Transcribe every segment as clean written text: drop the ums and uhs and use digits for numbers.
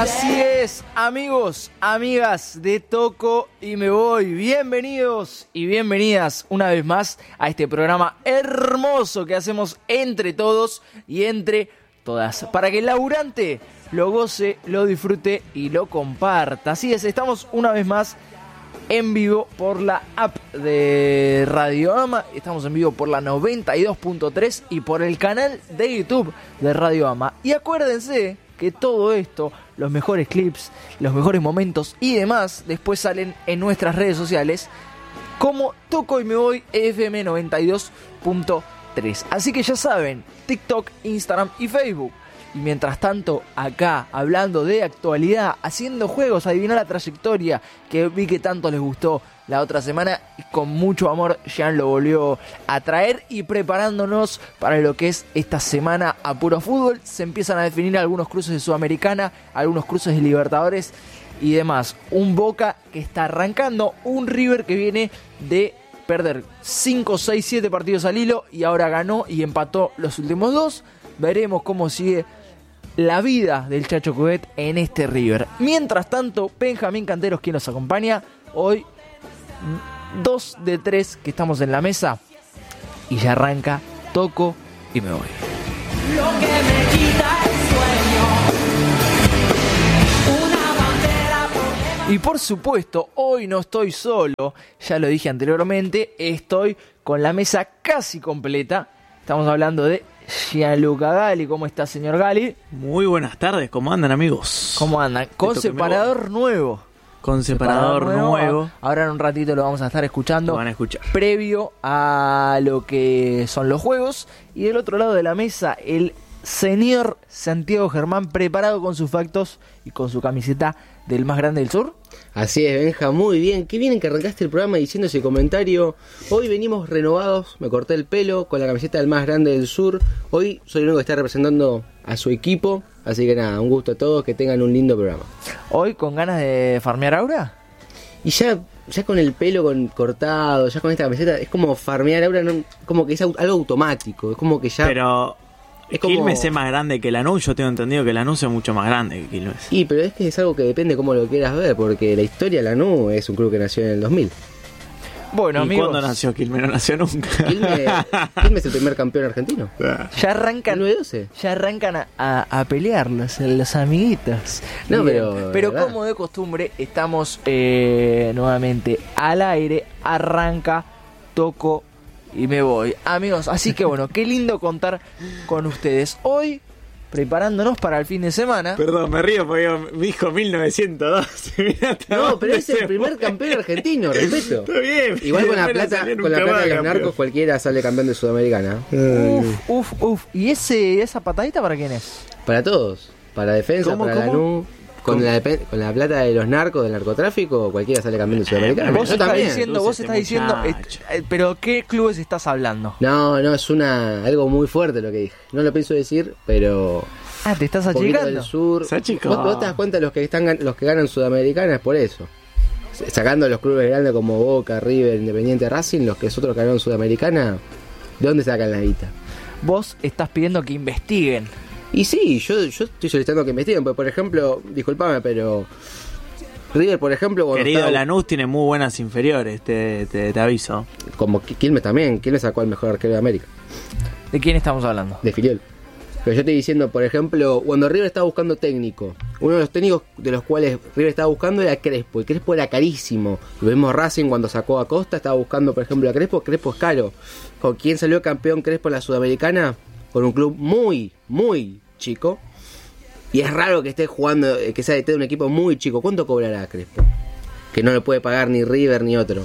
Así es, amigos, amigas de Toco y Me Voy, bienvenidos y bienvenidas una vez más a este programa hermoso que hacemos entre todos y entre todas, para que el laburante lo goce, lo disfrute y lo comparta. Así es, estamos una vez más en vivo por la app de Radio Ama, estamos en vivo por la 92.3 y por el canal de YouTube de Radio Ama. Y acuérdense que todo esto, los mejores clips, los mejores momentos y demás, después salen en nuestras redes sociales como Toco y Me Voy FM 92.3. Así que ya saben, TikTok, Instagram y Facebook. Y mientras tanto, acá, hablando de actualidad, haciendo juegos, adivinar la trayectoria, que vi que tanto les gustó la otra semana, y con mucho amor Jean lo volvió a traer, y preparándonos para lo que es esta semana a puro fútbol. Se empiezan a definir algunos cruces de Sudamericana, algunos cruces de Libertadores y demás. Un Boca que está arrancando, un River que viene de perder 5, 6, 7 partidos al hilo y ahora ganó y empató los últimos 2. Veremos cómo sigue la vida del Chacho Coudet en este River. Mientras tanto, Benjamín Canteros, quien nos acompaña hoy, 2 de 3 que estamos en la mesa, y ya arranca Toco y Me Voy. Lo que me quita el sueño, una bandera por... Y por supuesto, hoy no estoy solo, ya lo dije anteriormente, estoy con la mesa casi completa. Estamos hablando de Gianluca Gali. ¿Cómo está, señor Gali? Muy buenas tardes, ¿cómo andan, amigos? ¿Cómo andan? Con separador nuevo. Con separador nuevo. Ahora en un ratito lo vamos a estar escuchando. Lo van a escuchar. Previo a lo que son los juegos. Y del otro lado de la mesa, el señor Santiago Germán, preparado con sus factos y con su camiseta del más grande del sur. Así es, Benja, muy bien. Qué bien que arrancaste el programa diciendo ese comentario. Hoy venimos renovados, me corté el pelo con la camiseta del más grande del sur. Hoy soy el único que está representando a su equipo. Así que nada, un gusto a todos, que tengan un lindo programa. ¿Hoy con ganas de farmear aura? Y ya con el pelo cortado, ya con esta camiseta, es como farmear aura, no, como que es algo automático. Es como que ya... Pero... Es como... Quilmes es más grande que Lanús. Yo tengo entendido que Lanús es mucho más grande que Quilmes. Y pero es que es algo que depende cómo lo quieras ver, porque la historia de Lanús es un club que nació en el 2000. Bueno, ¿Y amigos, cuándo nació Quilmes? No nació nunca. Quilmes es el primer campeón argentino. Ya arrancan, 9-12. ya arrancan a pelear los amiguitos. No, Bien, pero ¿verdad? como de costumbre, estamos nuevamente al aire. Arranca Toco y Me Voy, amigos. Así que bueno, qué lindo contar con ustedes hoy, preparándonos para el fin de semana. Perdón, me río porque me dijo 1912. No, pero es el primer campeón argentino, respeto. Está bien. Igual con la plata de los narcos cualquiera sale campeón de Sudamericana. Uf. ¿Y esa patadita para quién es? Para todos, para defensa, ¿Cómo, para cómo? Lanús. Con la plata de los narcos, del narcotráfico, cualquiera sale campeón de Sudamericana. Vos Yo estás también. diciendo, pero ¿qué clubes estás hablando? No, es algo muy fuerte lo que dije. No lo pienso decir, pero... Te estás un poquito achicando. del sur. Se achicó. ¿Vos te das cuenta los que ganan Sudamericana es por eso? Sacando los clubes grandes como Boca, River, Independiente, Racing, los que nosotros ganaron Sudamericana, ¿de dónde sacan la guita? Vos estás pidiendo que investiguen. Y sí, yo estoy solicitando que investiguen, porque por ejemplo, disculpame, pero River, por ejemplo, Querido, Lanús tiene muy buenas inferiores, te aviso. como Quilmes también, Quilmes sacó al mejor arquero de América, ¿De quién estamos hablando? de Filiol. Pero yo estoy diciendo, por ejemplo, cuando River estaba buscando técnico, uno de los técnicos de los cuales River estaba buscando era Crespo, y Crespo era carísimo. Lo mismo Racing cuando sacó a Costa, estaba buscando, por ejemplo, a Crespo es caro. ¿Con quién salió campeón Crespo en la Sudamericana? Con un club muy, muy chico. Y es raro que esté jugando, que sea de un equipo muy chico. ¿Cuánto cobrará Crespo? Que no le puede pagar ni River ni otro.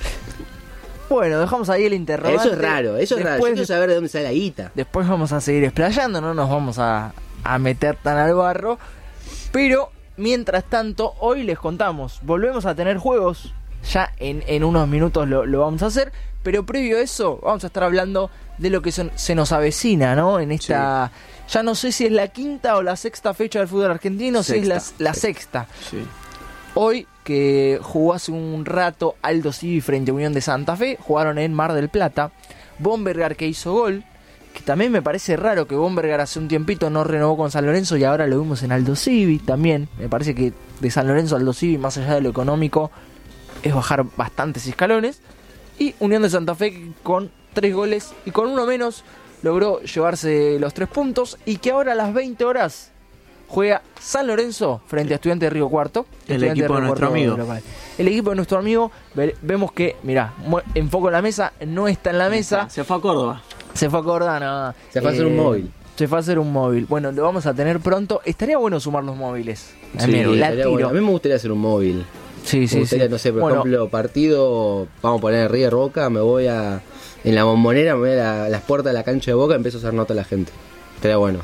Bueno, dejamos ahí el interrogante. Eso es raro. Yo quiero saber de dónde sale la guita. Después vamos a seguir explayando, no nos vamos a meter tan al barro. Pero, mientras tanto, hoy les contamos, volvemos a tener juegos. Ya en unos minutos lo vamos a hacer. Pero previo a eso, vamos a estar hablando de lo que se nos avecina, ¿no? En esta... Sí. Ya no sé si es la quinta o la sexta fecha del fútbol argentino, sexta. Si es la sexta. Sí. Hoy, que jugó hace un rato Aldo Civi frente a Unión de Santa Fe, jugaron en Mar del Plata. Bombergar, que hizo gol, que también me parece raro que Bombergar hace un tiempito no renovó con San Lorenzo y ahora lo vimos en Aldosivi también. Me parece que de San Lorenzo a Aldosivi, más allá de lo económico, es bajar bastantes escalones. Y Unión de Santa Fe con 3 goles y con uno menos logró llevarse los 3 puntos y que ahora a las 20 horas juega San Lorenzo frente a Estudiantes de Río Cuarto. El equipo de nuestro amigo. El equipo de nuestro amigo, vemos que, mirá, enfoco la mesa, no está en la mesa. Se fue a Córdoba. Se fue a Córdoba, no. Se fue a hacer un móvil. Se fue a hacer un móvil. Bueno, lo vamos a tener pronto. Estaría bueno sumar los móviles. Sí, bueno. A mí me gustaría hacer un móvil. Sí, me gustaría, no sé, por ejemplo, partido, vamos a poner River Boca, me voy a... En la Bombonera me voy a las puertas de la cancha de Boca y empiezo a hacer nota a la gente. Estaría bueno.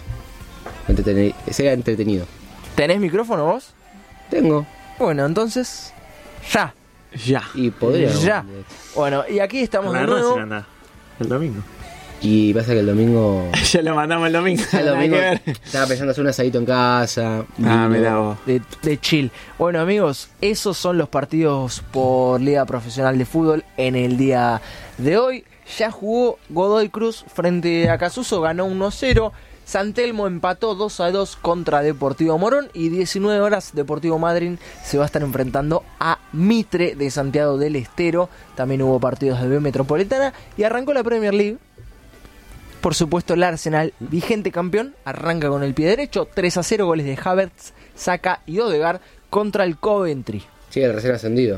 Sea entretenido. ¿Tenés micrófono vos? Tengo. Bueno, entonces... Ya. Y podría. Ya. Bueno, y aquí estamos de nuevo. El domingo. Y pasa que el domingo... Ya lo mandamos el domingo. El domingo estaba pensando hacer un asadito en casa. Mirá vos. De chill. Bueno, amigos, esos son los partidos por Liga Profesional de Fútbol en el día de hoy. Ya jugó Godoy Cruz frente a Casuso, ganó 1-0. San Telmo empató 2-2 contra Deportivo Morón y 19 horas Deportivo Madryn se va a estar enfrentando a Mitre de Santiago del Estero. También hubo partidos de B Metropolitana y arrancó la Premier League. Por supuesto, el Arsenal, vigente campeón, arranca con el pie derecho, 3-0, goles de Havertz, Saka y Odegaard contra el Coventry. Sí, el recién ascendido.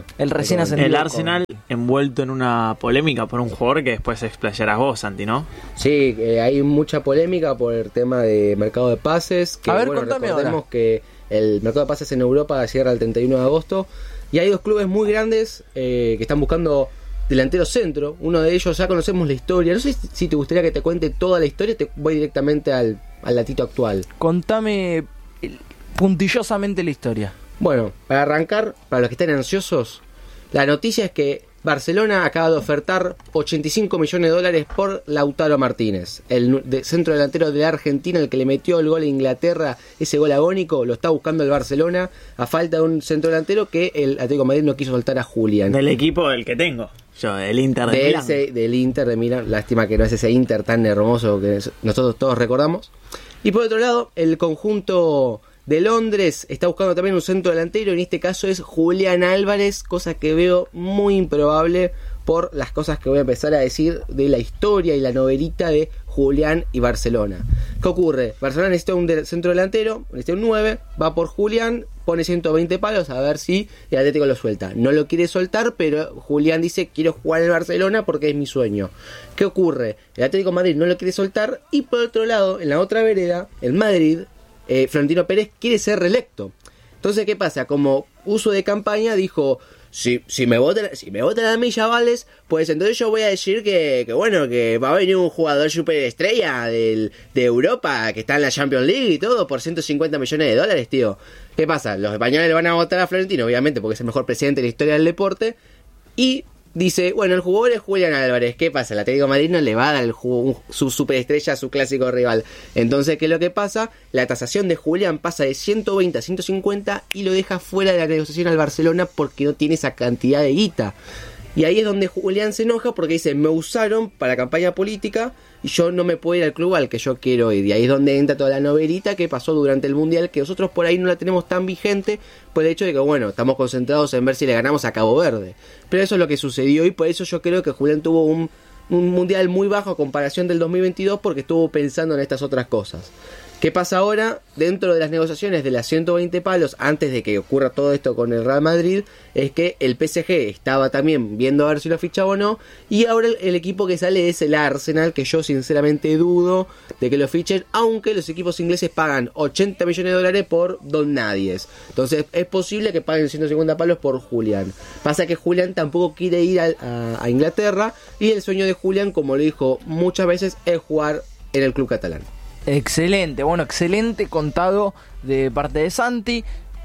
El Arsenal envuelto en una polémica por un jugador que después explayarás vos, Santi, ¿no? Sí, hay mucha polémica por el tema de mercado de pases. Que, a ver, contame recordemos ahora. Que el mercado de pases en Europa cierra el 31 de agosto y hay 2 clubes muy grandes que están buscando delantero centro. Uno de ellos ya conocemos la historia. No sé si te gustaría que te cuente toda la historia. Te voy directamente al datito actual. Contame puntillosamente la historia. Bueno, para arrancar, para los que están ansiosos, la noticia es que Barcelona acaba de ofertar 85 millones de dólares por Lautaro Martínez, el centro delantero de la Argentina, el que le metió el gol a Inglaterra, ese gol agónico, lo está buscando el Barcelona a falta de un centro delantero que el Atlético de Madrid no quiso soltar a Julián. Del equipo del que tengo, yo, del Inter de Milán. Del Inter de Milán, lástima que no es ese Inter tan hermoso que nosotros todos recordamos. Y por otro lado, el conjunto de Londres está buscando también un centro delantero, en este caso es Julián Álvarez, cosa que veo muy improbable por las cosas que voy a empezar a decir de la historia y la novelita de Julián y Barcelona. ¿Qué ocurre? Barcelona necesita un centro delantero, necesita un 9, va por Julián, pone 120 palos a ver si el Atlético lo suelta. No lo quiere soltar, pero Julián dice: quiero jugar en Barcelona porque es mi sueño. ¿Qué ocurre? El Atlético de Madrid no lo quiere soltar y por otro lado, en la otra vereda, el Madrid, Florentino Pérez quiere ser reelecto. Entonces, ¿qué pasa? Como uso de campaña dijo: si me votan a mí, chavales, pues entonces yo voy a decir que bueno, que va a venir un jugador superestrella de Europa que está en la Champions League y todo por 150 millones de dólares, tío. ¿Qué pasa? Los españoles le van a votar a Florentino, obviamente, porque es el mejor presidente de la historia del deporte. Y dice: bueno, el jugador es Julián Álvarez. ¿Qué pasa? El Atlético de Madrid no le va a dar su superestrella a su clásico rival. Entonces, ¿qué es lo que pasa? La tasación de Julián pasa de 120 a 150 y lo deja fuera de la negociación al Barcelona porque no tiene esa cantidad de guita. Y ahí es donde Julián se enoja porque dice: me usaron para campaña política y yo no me puedo ir al club al que yo quiero ir. Y ahí es donde entra toda la novelita que pasó durante el Mundial, que nosotros por ahí no la tenemos tan vigente por el hecho de que, bueno, estamos concentrados en ver si le ganamos a Cabo Verde. Pero eso es lo que sucedió y por eso yo creo que Julián tuvo un Mundial muy bajo a comparación del 2022 porque estuvo pensando en estas otras cosas. ¿Qué pasa ahora? Dentro de las negociaciones de las 120 palos, antes de que ocurra todo esto con el Real Madrid, es que el PSG estaba también viendo a ver si lo fichaba o no, y ahora el equipo que sale es el Arsenal, que yo sinceramente dudo de que lo fichen, aunque los equipos ingleses pagan 80 millones de dólares por Don Nadies. Entonces es posible que paguen 150 palos por Julián. Pasa que Julián tampoco quiere ir a Inglaterra, y el sueño de Julián, como lo dijo muchas veces, es jugar en el club catalán. Excelente, bueno, excelente contado de parte de Santi.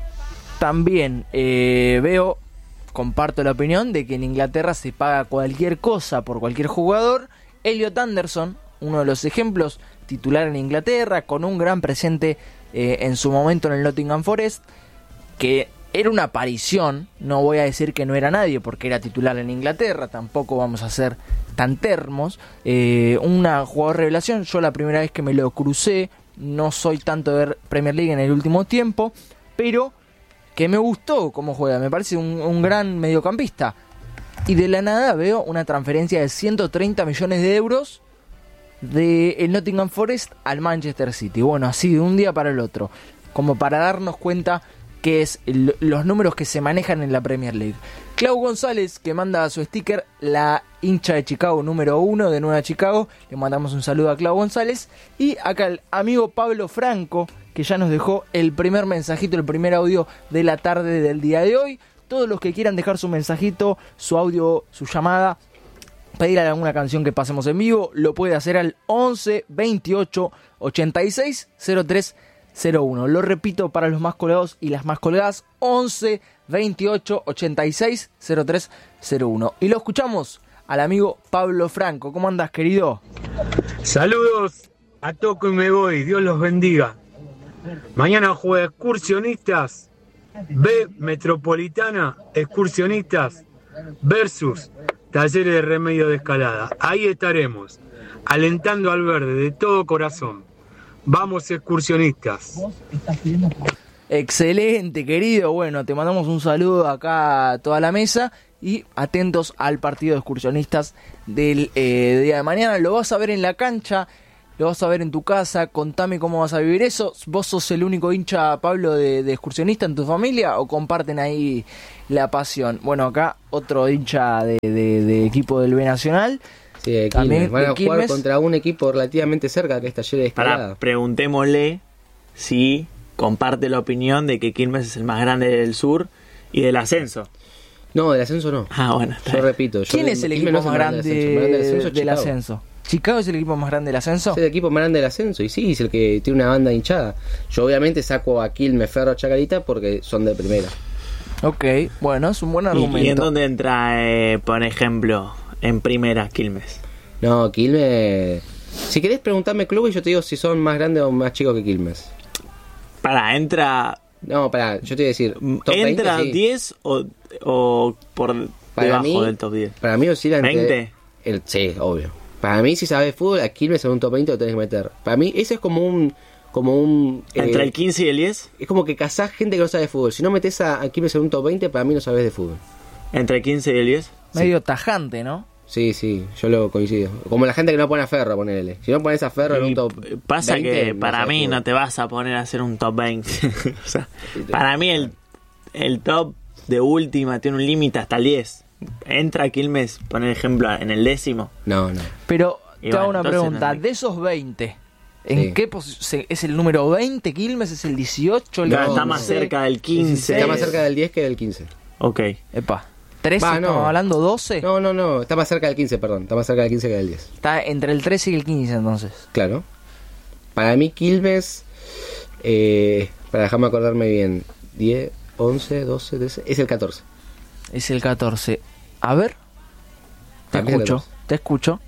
También comparto la opinión de que en Inglaterra se paga cualquier cosa por cualquier jugador. Elliot Anderson, uno de los ejemplos, titular en Inglaterra, con un gran presente en su momento en el Nottingham Forest, que era una aparición, no voy a decir que no era nadie porque era titular en Inglaterra, tampoco vamos a ser tan termos, una jugador revelación. Yo la primera vez que me lo crucé, no soy tanto de ver Premier League en el último tiempo, pero que me gustó cómo juega, me parece un gran mediocampista. Y de la nada veo una transferencia de 130 millones de euros del Nottingham Forest al Manchester City. Bueno, así de un día para el otro, como para darnos cuenta que es los números que se manejan en la Premier League. Clau González, que manda su sticker, la hincha de Chicago número 1 de Nueva Chicago. Le mandamos un saludo a Clau González. Y acá el amigo Pablo Franco, que ya nos dejó el primer mensajito, el primer audio de la tarde del día de hoy. Todos los que quieran dejar su mensajito, su audio, su llamada, pedir alguna canción que pasemos en vivo, lo puede hacer al 11 28 86 03 01. Lo repito para los más colgados y las más colgadas, 11 28 86 03 01. Y lo escuchamos al amigo Pablo Franco. ¿Cómo andas, querido? Saludos a Toco y me voy, Dios los bendiga. Mañana juega Excursionistas B Metropolitana, Excursionistas versus Talleres de Remedio de Escalada. Ahí estaremos, alentando al verde de todo corazón. Vamos, Excursionistas. Excelente, querido. Bueno, te mandamos un saludo acá a toda la mesa y atentos al partido de Excursionistas del día de mañana. Lo vas a ver en la cancha, lo vas a ver en tu casa. Contame cómo vas a vivir eso. ¿Vos sos el único hincha, Pablo, de Excursionista en tu familia o comparten ahí la pasión? Bueno, acá otro hincha de equipo del B Nacional. Sí, de También Quilmes. Van a de jugar Quilmes. contra un equipo relativamente cerca, que es Talleres de Escalada. Preguntémosle si comparte la opinión de que Quilmes es el más grande del sur y del ascenso. No, del ascenso no. Ah, bueno, está Yo bien. repito. ¿Quién es el Quilmes equipo no es más grande del Chicago. ascenso? ¿Chicago es el equipo más grande del ascenso? Es el equipo más grande del ascenso, y sí, es el que tiene una banda hinchada. Yo obviamente saco a Quilmes, Ferro, Chacarita porque son de primera. Ok, bueno, es un buen argumento. ¿Y en dónde entra, por ejemplo, en primera Quilmes? No, Quilmes... Si querés preguntarme clubes, yo te digo si son más grandes o más chicos que Quilmes. Entra... No, pará, yo te voy a decir... top ¿Entra 20, sí. 10 o por Para debajo mí- del top 10? Para mí oscila entre... ¿20? Sí, obvio. Para mí, si sabes fútbol, a Quilmes en un top 20 lo tenés que meter. Para mí, ese es como un... ¿Entre el 15 y el 10? Es como que cazás gente que no sabe de fútbol. Si no metes a Quilmes en un top 20, para mí no sabes de fútbol. ¿Entre el 15 y el 10? Medio tajante, ¿no? Sí, yo lo coincido. Como la gente que no pone a Ferro, ponele. Si no pones a Ferro en un Y top pasa 20, que no para sabes mí fútbol. no te vas a poner a hacer un top 20. O sea, para mí el top de última tiene un límite hasta el 10. Entra Quilmes, por ejemplo, en el 10º. No. Pero Y te hago bueno, una entonces pregunta. no- De esos 20, ¿en Sí. qué posición? ¿Es el número 20 Quilmes? ¿Es el 18? ¿El No, 15? está más cerca del 15. Está más cerca del 10 que del 15. Ok. Epa. ¿13 Va, no. estamos hablando? ¿12? No. Está más cerca del 15, perdón. Está más cerca del 15 que del 10. Está entre el 13 y el 15 entonces. Claro. Para mí, Quilmes... para dejarme acordarme bien. 10, 11, 12, 13... Es el 14. Es el 14. A ver. Te Para mí es el escucho. 14. Te escucho.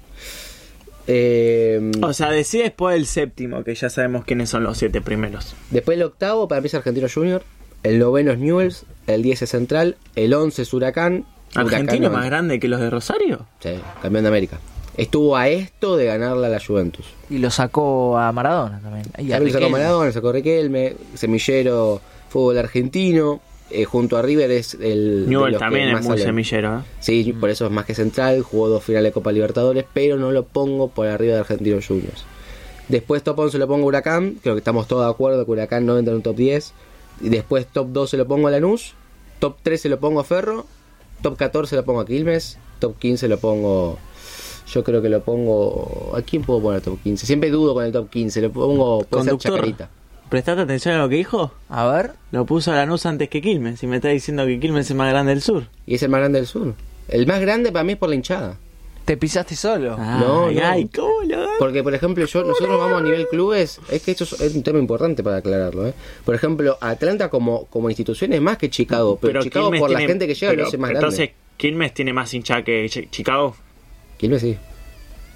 O sea, decide después del 7º, que ya sabemos quiénes son los 7 primeros. Después el octavo para mí es Argentino Junior. El noveno es Newell's. El 10 es Central. El 11 es Huracán. ¿Argentino Huracán, más grande que los de Rosario? Sí, campeón de América. Estuvo a esto de ganarle a la Juventus. Y lo sacó a Maradona también. Y a También lo sacó Riquelme. Maradona, sacó Riquelme, Semillero, fútbol argentino. Junto a River es el... de Newell los que también es más muy salen. semillero, ¿eh? Sí, por eso es más que Central. Jugó 2 finales de Copa Libertadores, pero no lo pongo por arriba de Argentinos Juniors. Después top 11 lo pongo a Huracán. Creo que estamos todos de acuerdo que Huracán no entra en un top 10. Y después top 12 lo pongo a Lanús. Top 13 lo pongo a Ferro. Top 14 lo pongo a Quilmes. Top 15 lo pongo... Yo creo que lo pongo... ¿A quién puedo poner top 15? Siempre dudo con el top 15. Lo pongo... Puede ser Conductor. Chacarita. ¿Prestaste atención a lo que dijo? A ver. Lo puso a Lanús antes que Quilmes. Y me está diciendo que Quilmes es el más grande del sur. Y es el más grande del sur. El más grande para mí es por la hinchada. ¿Te pisaste solo? No, no. Ay, ¿cómo lo hago? Porque, por ejemplo, nosotros vamos a nivel clubes. Es que esto es un tema importante para aclararlo. ¿eh? Por ejemplo, Atlanta como institución es más que Chicago. Pero Chicago Quilmes por la tiene- gente que llega pero lo hace más entonces, grande. Quilmes tiene más hincha que Chicago. Quilmes sí.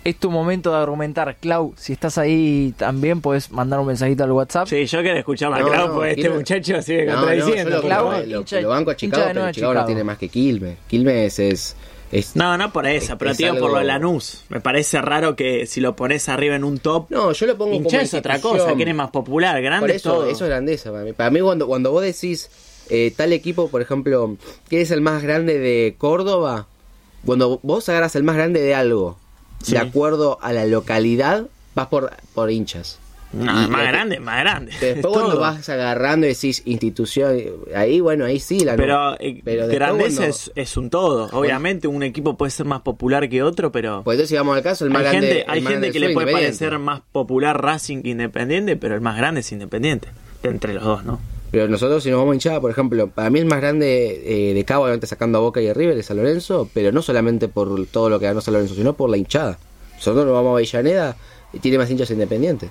Es tu momento de argumentar. Clau, si estás ahí también, puedes mandar un mensajito al WhatsApp. Sí, yo quiero escuchar a Clau, porque este muchacho sigue contradiciendo. Lo banco a Chicago, pero Chicago no tiene más que Quilmes. Quilmes es no por eso, pero tío, por lo de Lanús. Me parece raro que si lo pones arriba en un top. No, yo lo pongo como hincha es otra cosa, ¿quién es más popular? Grande por eso, todo. Eso es grandeza para mí. Para mí cuando vos decís tal equipo, por ejemplo, ¿quién es el más grande de Córdoba? Cuando vos agarras el más grande de algo, sí, de acuerdo a la localidad, vas por hinchas. No, más grande. Después cuando vas agarrando y decís institución, ahí sí pero grandeza es un todo. Obviamente un equipo puede ser más popular que otro, pero pues entonces si vamos al caso, el más grande. Hay gente que le puede parecer más popular Racing que Independiente, pero el más grande es Independiente, entre los dos, ¿no? Pero nosotros si nos vamos a hinchada, por ejemplo, para mí el más grande de Cabo, obviamente sacando a Boca y a River, es San Lorenzo, pero no solamente por todo lo que ganó San Lorenzo, sino por la hinchada. Nosotros nos vamos a Avellaneda y tiene más hinchas Independiente.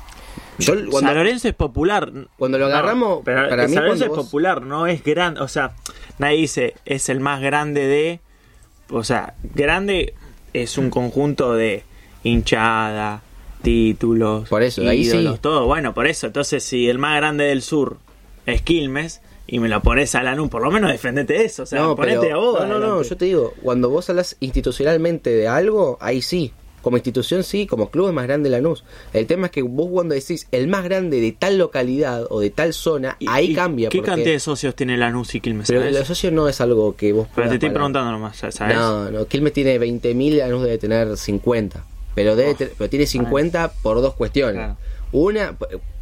San Lorenzo es popular. Cuando lo agarramos, pero para mí San Lorenzo es popular, no es grande. O sea, nadie dice es el más grande de. O sea, grande es un conjunto de hinchada, títulos, por eso, ídolos, ahí sí. Todo. Bueno, por eso. Entonces, si el más grande del sur es Quilmes y me lo pones a Lanús, por lo menos defendete eso. O sea, ponete a vos. No, yo te digo, cuando vos hablas institucionalmente de algo, ahí sí. Como institución sí, como club es más grande Lanús. El tema es que vos cuando decís el más grande de tal localidad o de tal zona, ahí cambia. ¿Qué cantidad de socios tiene Lanús y Quilmes? Pero los socios no es algo que vos puedas. Pero te estoy preguntando nomás, ¿sabes? No, Quilmes tiene 20.000, Lanús debe tener 50. Pero tiene 50 por dos cuestiones. Claro. Una,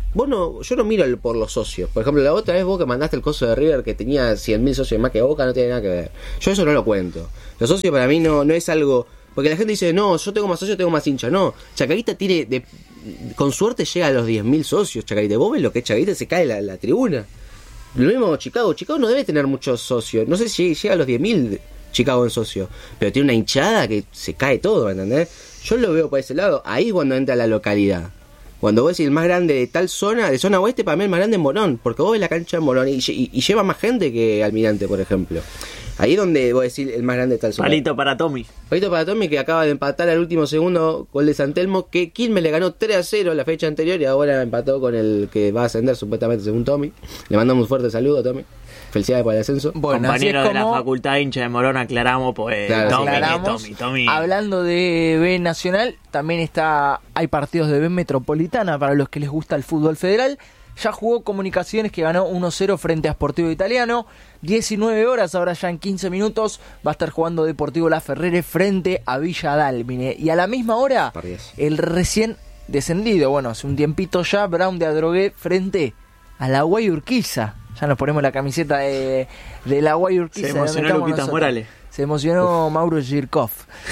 yo no miro por los socios. Por ejemplo, la otra vez vos que mandaste el coso de River que tenía 100.000 socios más que Boca, no tiene nada que ver. Yo eso no lo cuento. Los socios para mí no es algo. Porque la gente dice, no, yo tengo más socios, tengo más hinchas. No, Chacarita tiene, con suerte llega a los 10.000 socios, Chacarita. Vos ves lo que es Chacarita, se cae la tribuna. Lo mismo Chicago no debe tener muchos socios. No sé si llega a los 10.000 Chicago en socios. Pero tiene una hinchada que se cae todo, ¿entendés? Yo lo veo por ese lado. Ahí es cuando entra la localidad. Cuando vos decís el más grande de tal zona, de zona oeste, para mí el más grande es Morón. Porque vos ves la cancha de Morón y lleva más gente que Almirante, por ejemplo. Ahí es donde voy a decir el más grande de tal zona. Palito para Tommy, que acaba de empatar al último segundo gol de San Telmo, que Quilmes le ganó 3-0 la fecha anterior y ahora empató con el que va a ascender supuestamente según Tommy. Le mandamos un fuerte saludo, Tommy. Felicidades por el ascenso. Bueno, compañero de la facultad hincha de Morón, aclaramos, pues claro, Tommy. Hablando de B Nacional, también hay partidos de B Metropolitana para los que les gusta el fútbol federal. Ya jugó Comunicaciones, que ganó 1-0 frente a Sportivo Italiano. 19 horas, ahora ya en 15 minutos, va a estar jugando Deportivo La Ferrere frente a Villa Dálmine. Y a la misma hora, el recién descendido, bueno, hace un tiempito ya, Brown de Adrogué frente a la Guayurquiza. Ya nos ponemos la camiseta de la Guayurquiza. Se emocionó Luquitas Morales. Se emocionó Mauro Zhirkov.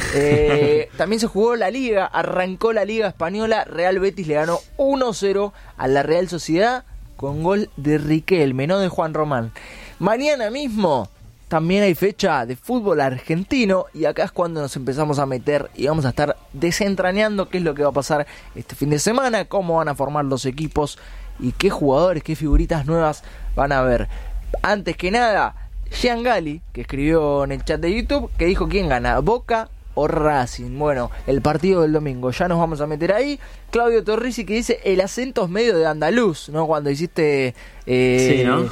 También se jugó la Liga, arrancó la Liga Española. Real Betis le ganó 1-0 a la Real Sociedad con gol de Riquelme, no de Juan Román. Mañana mismo también hay fecha de fútbol argentino y acá es cuando nos empezamos a meter y vamos a estar desentrañando qué es lo que va a pasar este fin de semana, cómo van a formar los equipos y qué jugadores, qué figuritas nuevas van a haber. Antes que nada, Jean Gali, que escribió en el chat de YouTube, que dijo quién gana, Boca o Racing. Bueno, el partido del domingo, ya nos vamos a meter ahí. Claudio Torrisi, que dice el acento es medio de andaluz, ¿no? Cuando hiciste sí, ¿no?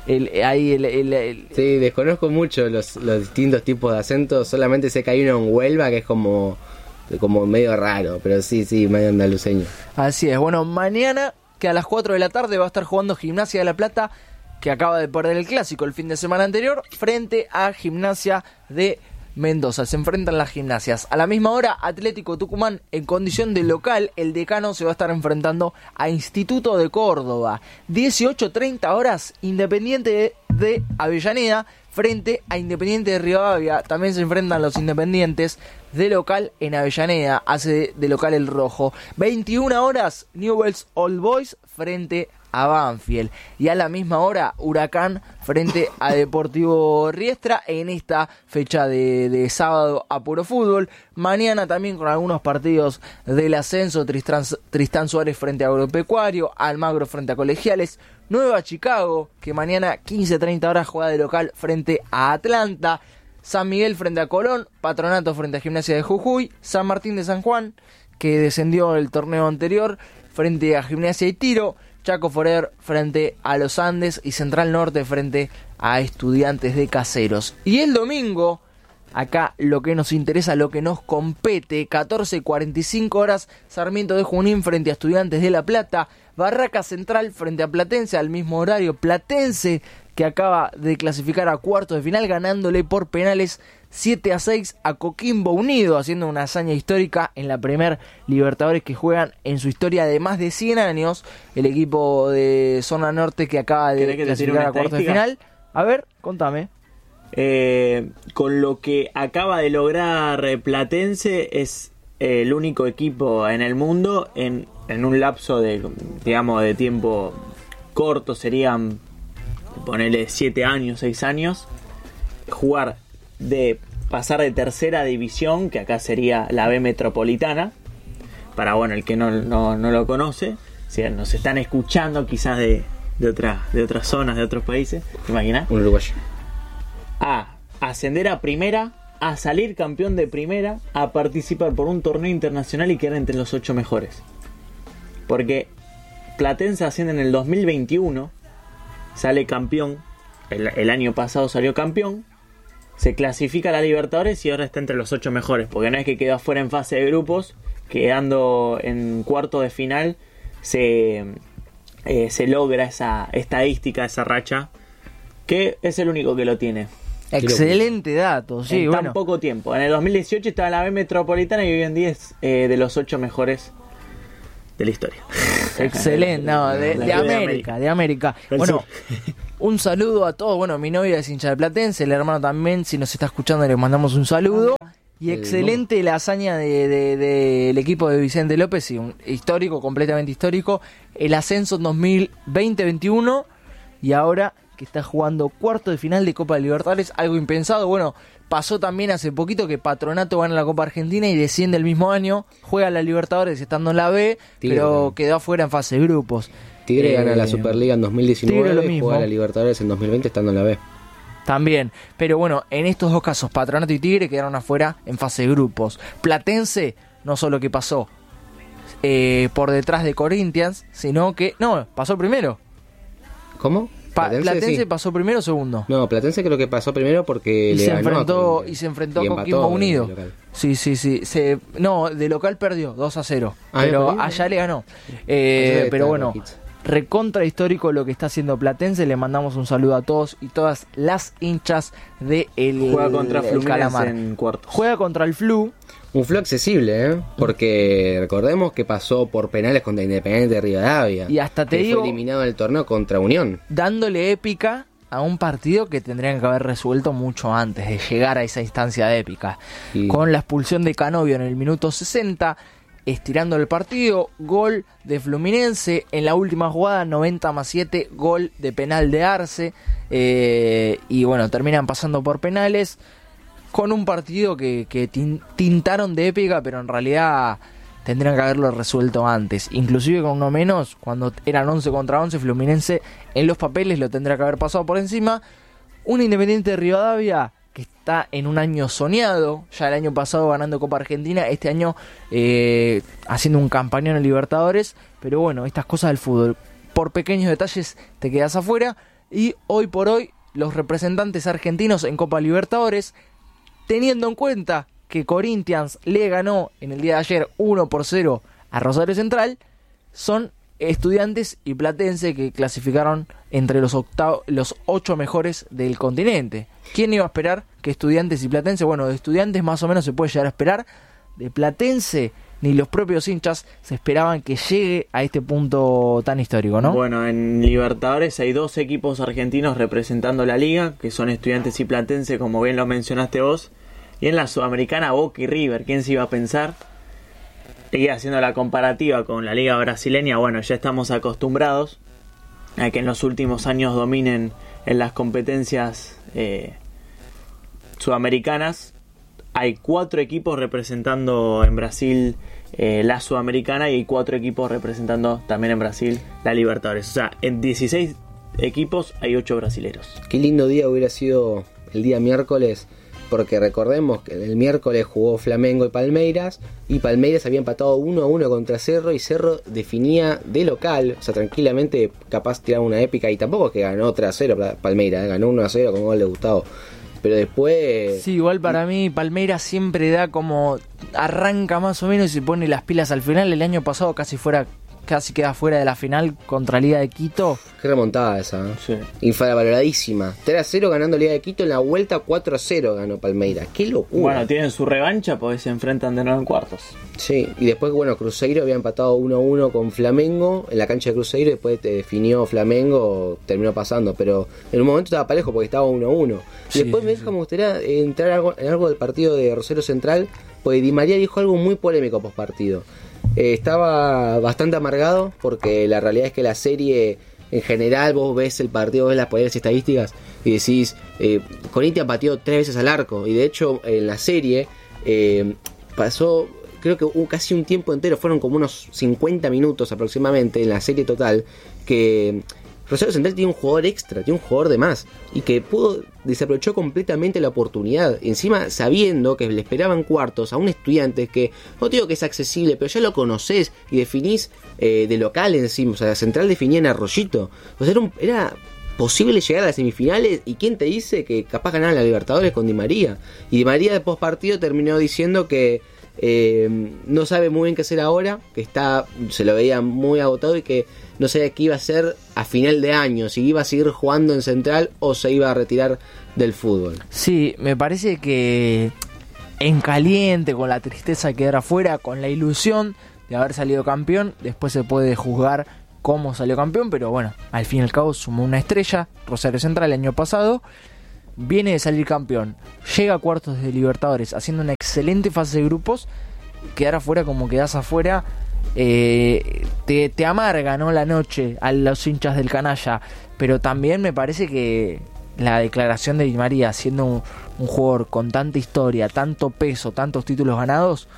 Sí, desconozco mucho los distintos tipos de acentos. Solamente sé que hay uno en Huelva que es como medio raro, pero sí, medio andaluceño. Así es. Bueno, mañana, que a las 4 de la tarde va a estar jugando Gimnasia de La Plata, que acaba de perder el clásico el fin de semana anterior, frente a Gimnasia de Mendoza. Se enfrentan las gimnasias. A la misma hora, Atlético Tucumán, en condición de local, el decano se va a estar enfrentando a Instituto de Córdoba. 18:30 horas, Independiente de Avellaneda frente a Independiente de Rivadavia. También se enfrentan los Independientes de local en Avellaneda. Hace de local el rojo. 21 horas, Newell's Old Boys frente a Banfield. Y a la misma hora, Huracán frente a Deportivo Riestra en esta fecha de sábado a puro fútbol. Mañana también con algunos partidos del ascenso, Tristán Suárez frente a Agropecuario, Almagro frente a Colegiales, Nueva Chicago, que mañana 15:30 horas juega de local frente a Atlanta. San Miguel frente a Colón, Patronato frente a Gimnasia de Jujuy, San Martín de San Juan, que descendió el torneo anterior, frente a Gimnasia y Tiro, Chaco Forever frente a Los Andes y Central Norte frente a Estudiantes de Caseros. Y el domingo, acá lo que nos interesa, lo que nos compete, 14:45 horas, Sarmiento de Junín frente a Estudiantes de La Plata, Barraca Central frente a Platense al mismo horario, Platense que acaba de clasificar a cuartos de final ganándole por penales 7-6 a Coquimbo Unido, haciendo una hazaña histórica en la primer Libertadores que juegan en su historia de más de 100 años, el equipo de Zona Norte que acaba de clasificar a cuartos de final. A ver, contame. Con lo que acaba de lograr Platense, es el único equipo en el mundo en un lapso de, digamos, de tiempo corto, serían ponerle 7 años, 6 años, pasar de tercera división, que acá sería la B Metropolitana, para bueno, el que no lo conoce, si nos están escuchando quizás de otras zonas, de otros países, ¿te imaginas? Un uruguayo. A ascender a primera, a salir campeón de primera, a participar por un torneo internacional y quedar entre los 8 mejores. Porque Platense asciende en el 2021, sale campeón, el año pasado salió campeón, se clasifica a la Libertadores y ahora está entre los 8 mejores, porque no es que quedó afuera en fase de grupos, quedando en cuarto de final se logra esa estadística, esa racha, que es el único que lo tiene. Excelente dato, sí, en bueno. tan poco tiempo. En el 2018 estaba en la B Metropolitana y hoy en día es de los 8 mejores de la historia. Excelente, no, de América. Bueno, un saludo a todos. Bueno, mi novia es hincha de Platense, el hermano también, si nos está escuchando le mandamos un saludo. Y excelente la hazaña del equipo de Vicente López, y un histórico, completamente histórico. El ascenso en 2020-21 y ahora que está jugando cuarto de final de Copa Libertadores, algo impensado. Bueno, pasó también hace poquito que Patronato gana la Copa Argentina y desciende el mismo año, juega la Libertadores estando en la B, Tigre, pero quedó afuera en fase de grupos. Tigre gana la Superliga en 2019 y juega la Libertadores en 2020 estando en la B. También, pero bueno, en estos dos casos, Patronato y Tigre quedaron afuera en fase de grupos. Platense, no solo que pasó por detrás de Corinthians, sino que... No, pasó primero. ¿Cómo? Platense sí. ¿Pasó primero o segundo? No, Platense creo que pasó primero porque se enfrentó a Coquimbo Unido. Sí. No, de local perdió 2-0. Pero allá le ganó. Pero bueno, recontra histórico lo que está haciendo Platense. Le mandamos un saludo a todos y todas las hinchas de Juega contra Fluminense en cuartos. Juega contra el Flu. Un Flu accesible, porque recordemos que pasó por penales contra Independiente de Rivadavia. Y hasta te digo, fue eliminado en el torneo contra Unión. Dándole épica a un partido que tendrían que haber resuelto mucho antes de llegar a esa instancia de épica. Sí. Con la expulsión de Canovio en el minuto 60, estirando el partido, gol de Fluminense. En la última jugada, 90+7, gol de penal de Arce. Y bueno, terminan pasando por penales. Con un partido que tintaron de épica, pero en realidad tendrían que haberlo resuelto antes. Inclusive con uno menos, cuando eran 11 contra 11, Fluminense en los papeles lo tendría que haber pasado por encima. Un Independiente de Rivadavia que está en un año soñado, ya el año pasado ganando Copa Argentina, este año haciendo un campañón en Libertadores. Pero bueno, estas cosas del fútbol, por pequeños detalles te quedas afuera. Y hoy por hoy, los representantes argentinos en Copa Libertadores, teniendo en cuenta que Corinthians le ganó en el día de ayer 1-0 a Rosario Central, son Estudiantes y Platense, que clasificaron entre los 8 mejores del continente. ¿Quién iba a esperar que Estudiantes y Platense? Bueno, de Estudiantes más o menos se puede llegar a esperar. De Platense, ni los propios hinchas se esperaban que llegue a este punto tan histórico, ¿no? Bueno, en Libertadores hay 2 equipos argentinos representando la liga, que son Estudiantes y Platense, como bien lo mencionaste vos. Y en la Sudamericana, Boca y River. ¿Quién se iba a pensar? Y haciendo la comparativa con la liga brasileña, bueno, ya estamos acostumbrados a que en los últimos años dominen en las competencias sudamericanas. Hay 4 equipos representando en Brasil la Sudamericana y hay 4 equipos representando también en Brasil la Libertadores. O sea, en 16 equipos hay 8 brasileros. Qué lindo día hubiera sido el día miércoles porque recordemos que el miércoles jugó Flamengo y Palmeiras había empatado 1-1 contra Cerro, y Cerro definía de local, o sea, tranquilamente capaz tiraba una épica, y tampoco es que ganó 3-0 Palmeiras, ganó 1-0 con gol de Gustavo. Pero después... Sí, igual para mí Palmeiras siempre da como... arranca más o menos y se pone las pilas al final. El año pasado casi queda fuera de la final contra Liga de Quito. Qué remontada esa, ¿eh? Sí. Infravaloradísima. 3-0 ganando Liga de Quito, en la vuelta 4-0 ganó Palmeiras. Qué locura. Bueno, tienen su revancha porque se enfrentan de nuevo en cuartos. Sí, y después, bueno, Cruzeiro había empatado 1-1 con Flamengo en la cancha de Cruzeiro, después definió Flamengo, terminó pasando, pero en un momento estaba parejo porque estaba 1-1. Sí, Y después me gustaría entrar en algo del partido de Rosario Central, porque Di María dijo algo muy polémico post partido. Estaba bastante amargado porque la realidad es que la serie en general, vos ves el partido, ves las poderes estadísticas y decís, Corinthians pateó 3 veces al arco, y de hecho en la serie pasó, creo que casi un tiempo entero, fueron como unos 50 minutos aproximadamente en la serie total, que Rosario Central tiene un jugador extra, tiene un jugador de más, y que desaprovechó completamente la oportunidad, encima sabiendo que le esperaban cuartos a un Estudiantes que, no te digo que es accesible, pero ya lo conocés y definís de local encima, o sea, la Central definía en Arroyito, o sea, era posible llegar a las semifinales, y quién te dice que capaz ganaban la Libertadores con Di María. Y Di María de post partido terminó diciendo que no sabe muy bien qué hacer ahora, que se lo veía muy agotado y que no sabía qué iba a hacer a final de año, si iba a seguir jugando en Central o se iba a retirar del fútbol. Sí, me parece que en caliente, con la tristeza de quedar afuera, con la ilusión de haber salido campeón, después se puede juzgar cómo salió campeón, pero bueno, al fin y al cabo sumó una estrella. Rosario Central el año pasado viene de salir campeón, llega a cuartos de Libertadores haciendo una excelente fase de grupos. Quedar afuera como quedás afuera te amarga, ¿no?, la noche a los hinchas del canalla, pero también me parece que la declaración de Di María, siendo un jugador con tanta historia, tanto peso, tantos títulos ganados,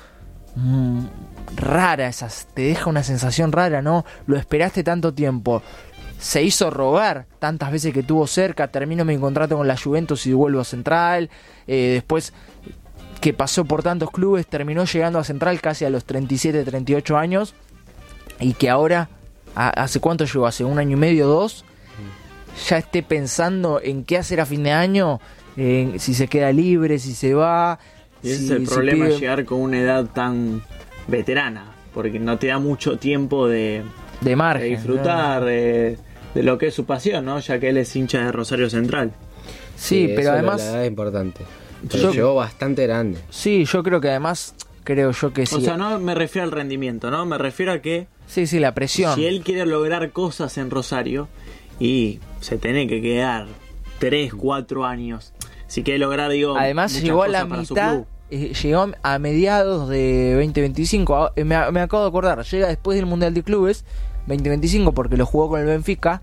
rara te deja una sensación rara, ¿no? Lo esperaste tanto tiempo, se hizo rogar tantas veces que tuvo cerca, termino mi contrato con la Juventus y vuelvo a Central, después que pasó por tantos clubes, terminó llegando a Central casi a los 37, 38 años, y que ahora, ¿hace cuánto llegó? ¿Hace 1 año y medio, 2? Ya esté pensando en qué hacer a fin de año, si se queda libre, si se va. Y ese es el problema, llegar con una edad tan veterana, porque no te da mucho tiempo de margen, de disfrutar, ¿no?, de lo que es su pasión, ¿no? Ya que él es hincha de Rosario Central. Sí, pero además la edad es importante. Pero llegó bastante grande. Sí, yo creo que además, que sí. O sea, no me refiero al rendimiento, ¿no? Me refiero a que... Sí, la presión. Si él quiere lograr cosas en Rosario, y se tiene que quedar 3, 4 años. Si quiere lograr, digo, además llegó a la mitad, llegó a mediados de 2025. Me acabo de acordar, llega después del Mundial de Clubes 2025 porque lo jugó con el Benfica.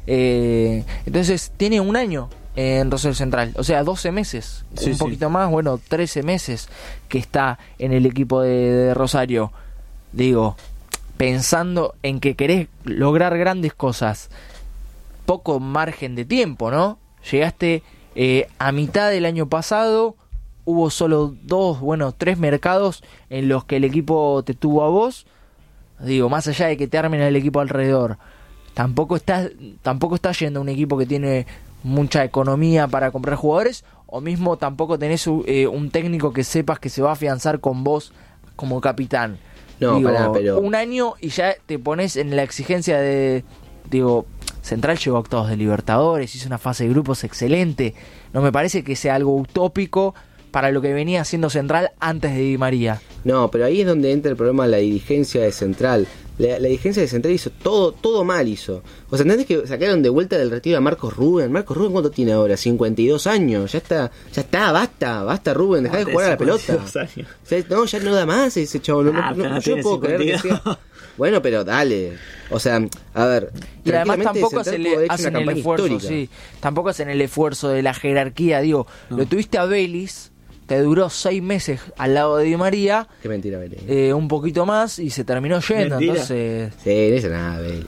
Entonces tiene 1 año en Rosario Central, o sea, 12 meses, un poquito más, bueno, 13 meses que está en el equipo de Rosario. Digo, pensando en que querés lograr grandes cosas, poco margen de tiempo, ¿no? Llegaste a mitad del año pasado, hubo solo 3 mercados en los que el equipo te tuvo a vos. Digo, más allá de que te armen el equipo alrededor, tampoco estás yendo a un equipo que tiene mucha economía para comprar jugadores, o mismo tampoco tenés un técnico que sepas que se va a afianzar con vos como capitán. No, digo, pero 1 año y ya te pones en la exigencia de... Digo, Central llegó a octavos de Libertadores, hizo una fase de grupos excelente. No me parece que sea algo utópico para lo que venía haciendo Central antes de Di María. No, pero ahí es donde entra el problema de la dirigencia de Central. La dirigencia de Central hizo todo mal hizo. O sea, ¿entendés que sacaron de vuelta del retiro a Marcos Rubén? Marcos Rubén, ¿cuánto tiene ahora? 52 años. Ya está, basta Rubén, dejá de jugar a la pelota. O sea, no, ya no da más ese chavo. No, yo puedo creer que sea... Bueno, pero dale. O sea, a ver. Y además tampoco hacen el esfuerzo, histórica. Tampoco hacen el esfuerzo de la jerarquía. Digo, lo tuviste a Vélez, te duró 6 meses al lado de Di María. Qué mentira, Vélez. Un poquito más y se terminó yendo. ¿Mentira? Entonces. Sí, no hizo nada, Vélez.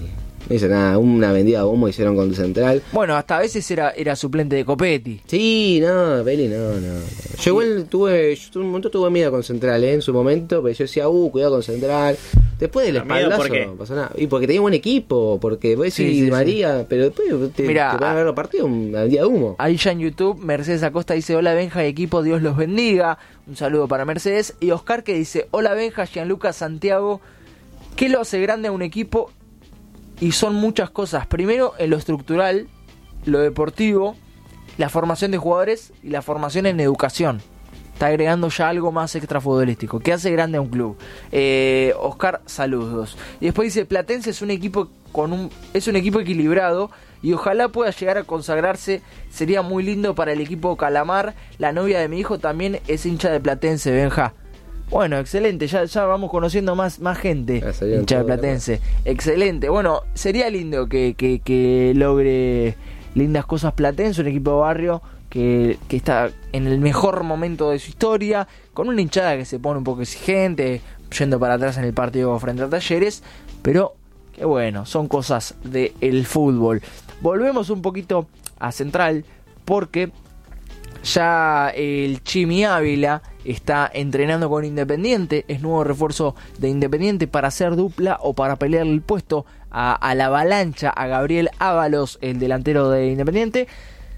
No hizo nada, una vendida de humo hicieron con Central. Bueno, hasta a veces era suplente de Copetti. Sí, no, Peli, no. Yo igual tuve un montón tuve miedo con Central, en su momento, pero yo decía, cuidado con Central. Después del espaldazo no pasó nada. Y porque tenía buen equipo, porque vos decís María, pero después te van a ver los partidos, una vendida de humo. Ahí ya en YouTube, Mercedes Acosta dice, hola Benja y equipo, Dios los bendiga. Un saludo para Mercedes. Y Oscar que dice, hola Benja, Gianluca, Santiago. ¿Qué lo hace grande a un equipo? Y son muchas cosas. Primero, en lo estructural, lo deportivo, la formación de jugadores y la formación en educación. Está agregando ya algo más extrafutbolístico. ¿Qué hace grande a un club? Oscar, saludos. Y después dice, Platense es un equipo es un equipo equilibrado y ojalá pueda llegar a consagrarse. Sería muy lindo para el equipo Calamar. La novia de mi hijo también es hincha de Platense, Benja. Bueno, excelente, ya vamos conociendo más gente hincha de Platense. Excelente, bueno, sería lindo que logre lindas cosas Platense, un equipo de barrio que está en el mejor momento de su historia, con una hinchada que se pone un poco exigente, yendo para atrás en el partido frente a Talleres, pero que bueno, son cosas del fútbol. Volvemos un poquito a Central, porque ya el Chimi Ávila está entrenando con Independiente, es nuevo refuerzo de Independiente para hacer dupla o para pelear el puesto a la avalancha, a Gabriel Ábalos, el delantero de Independiente.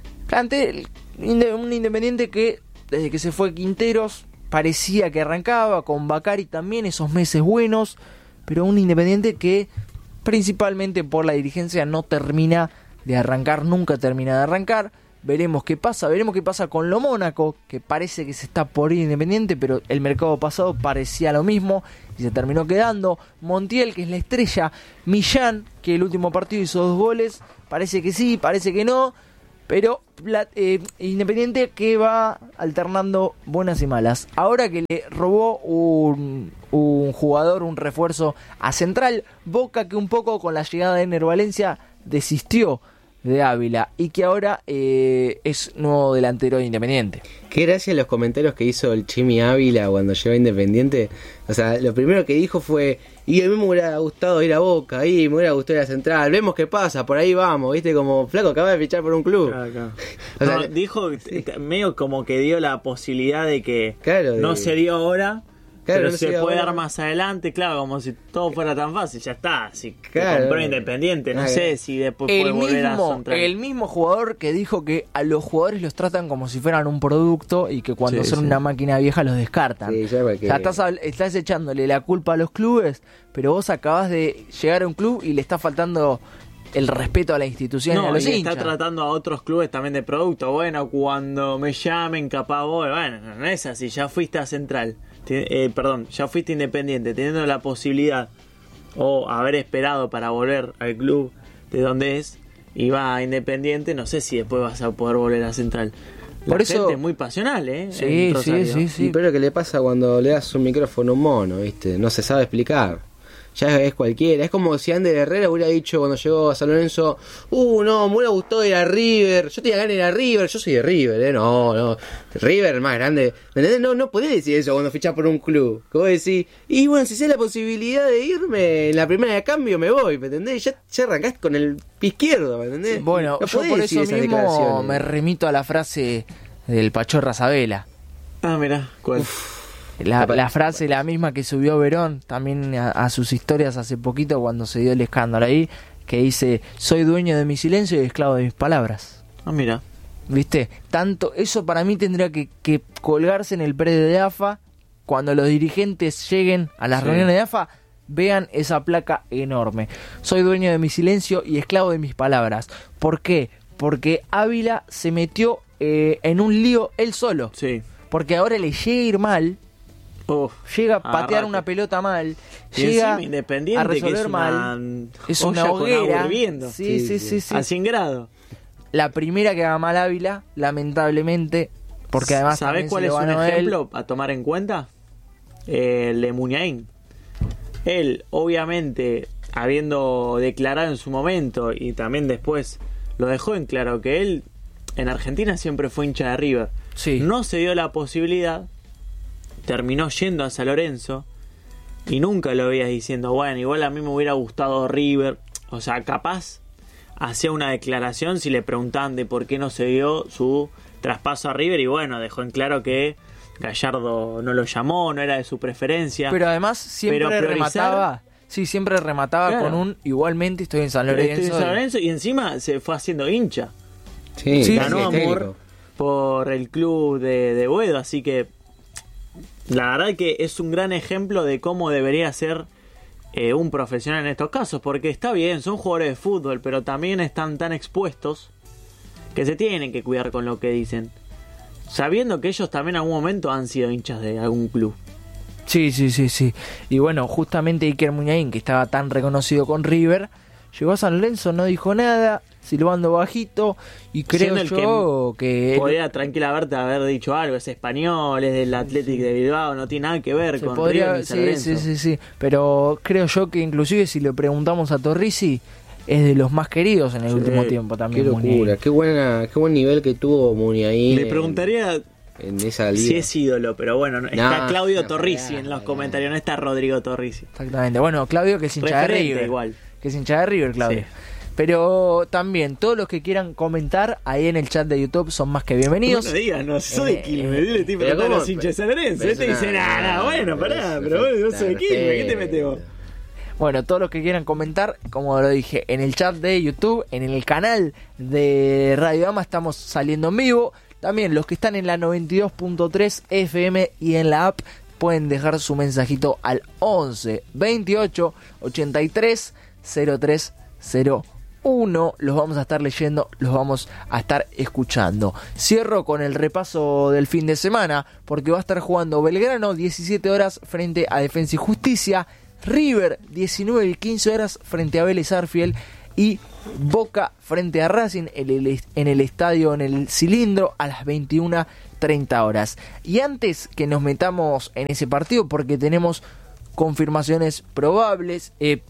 Un Independiente que desde que se fue Quinteros parecía que arrancaba, con Bacari también esos meses buenos, pero un Independiente que principalmente por la dirigencia no termina de arrancar, nunca termina de arrancar. Veremos qué pasa con lo Mónaco, que parece que se está por ir Independiente, pero el mercado pasado parecía lo mismo y se terminó quedando. Montiel, que es la estrella. Millán, que el último partido hizo 2 goles, parece que sí, parece que no, pero Independiente que va alternando buenas y malas. Ahora que le robó un jugador, un refuerzo a Central, Boca que un poco con la llegada de Ener Valencia desistió de Ávila y que ahora es nuevo delantero de Independiente. Qué gracia los comentarios que hizo el Chimi Ávila cuando llegó a Independiente. O sea, lo primero que dijo fue, y a mí me hubiera gustado ir a Boca, y me hubiera gustado ir a Central, vemos qué pasa, por ahí vamos, viste, como flaco, acaba de fichar por un club. Claro. O sea, no, dijo, medio como que dio la posibilidad de que no se dio ahora. Claro, pero no se puede dar más adelante, claro, como si todo fuera tan fácil, ya está. Si compró Independiente, no sé si después puede volver a Central. El mismo jugador que dijo que a los jugadores los tratan como si fueran un producto y que cuando son una máquina vieja los descartan. Sí, estás echándole la culpa a los clubes, pero vos acabás de llegar a un club y le está faltando el respeto a la institución y a los hinchas. Está tratando a otros clubes también de producto. Bueno, cuando me llamen, capaz voy. Bueno, no es así, ya fuiste a Central. Ya fuiste Independiente, teniendo la posibilidad o haber esperado para volver al club de donde es, y va a Independiente, no sé si después vas a poder volver a Central. Por eso gente es muy pasional, Sí. Y pero que le pasa cuando le das un micrófono a un mono, ¿viste? No se sabe explicar. Ya es cualquiera. Es como si Ander Herrera hubiera dicho cuando llegó a San Lorenzo, no, me hubiera gustado ir a River, yo tenía ganas de ir a River, yo soy de River, no, River es más grande. ¿Entendés? No podés decir eso cuando fichás por un club. Que vos decís, y bueno, si sé la posibilidad de irme en la primera de cambio, me voy, ¿me entendés? Ya arrancás con el pie izquierdo, ¿me entendés? Bueno, yo por eso mismo me remito a la frase del Pachorra Sabela. Mirá, ¿cuál? La frase, la misma que subió Verón también a sus historias hace poquito cuando se dio el escándalo ahí, que dice, soy dueño de mi silencio y esclavo de mis palabras. Mira. ¿Viste? Tanto, eso para mí tendría que colgarse en el predio de AFA, cuando los dirigentes lleguen a las reuniones de AFA, vean esa placa enorme. Soy dueño de mi silencio y esclavo de mis palabras. ¿Por qué? Porque Ávila se metió en un lío él solo. Sí. Porque ahora le llega a ir mal. Llega a patear una pelota mal, llega a resolver mal, es una hoguera, sí. a 100 grados. La primera que haga mal Ávila, lamentablemente, porque además ¿sabés cuál es un ejemplo a tomar en cuenta? El de Muniain. Él, obviamente, habiendo declarado en su momento y también después lo dejó en claro que él en Argentina siempre fue hincha de River. No se dio la posibilidad, terminó yendo a San Lorenzo y nunca lo veías diciendo, bueno, igual a mí me hubiera gustado River. O sea, capaz hacía una declaración si le preguntaban de por qué no se dio su traspaso a River, y bueno, dejó en claro que Gallardo no lo llamó, no era de su preferencia. Pero además siempre remataba. Sí, siempre remataba, claro, con un igualmente estoy en San Lorenzo. Estoy en San Lorenzo, y encima se fue haciendo hincha. Sí, ganó amor por el club de Boedo, así que la verdad que es un gran ejemplo de cómo debería ser un profesional en estos casos, porque está bien, son jugadores de fútbol, pero también están tan expuestos que se tienen que cuidar con lo que dicen, sabiendo que ellos también en algún momento han sido hinchas de algún club. Sí. Y bueno, justamente Iker Muniain, que estaba tan reconocido con River, llegó a San Lorenzo, no dijo nada, silbando bajito, y creo yo que podría tranquilamente haber dicho algo, es español, es del Athletic de Bilbao, no tiene nada que ver con podría, River ni San Lorenzo. Sí, pero creo yo que inclusive si le preguntamos a Torrisi, es de los más queridos en el último tiempo también. Qué locura, qué buen nivel que tuvo Muniain. Le preguntaría en esa liga si es ídolo, pero bueno, está Claudio Torrisi en los comentarios, no está Rodrigo Torrisi. Exactamente, bueno, Claudio que es hincha de River. Igual. Que es hincha de River, Claudio. Sí. Pero también, todos los que quieran comentar ahí en el chat de YouTube son más que bienvenidos. No digas, no soy de Quilmes, dile tipo a los hinchas de San Lorenzo. Este dice, nada, bueno, pará, pero vos no soy de Quilmes, ¿qué te metes vos? Bueno, todos los que quieran comentar, como lo dije, en el chat de YouTube, en el canal de Radio Dama estamos saliendo en vivo. También los que están en la 92.3 FM y en la app pueden dejar su mensajito al 11 28 83 03 01. Los vamos a estar leyendo, los vamos a estar escuchando. Cierro con el repaso del fin de semana, porque va a estar jugando Belgrano 17 horas frente a Defensa y Justicia, River 19 y 15 horas frente a Vélez Arfiel, y Boca frente a Racing en el estadio, en el Cilindro, a las 21:30 horas. Y antes que nos metamos en ese partido, porque tenemos confirmaciones probables, el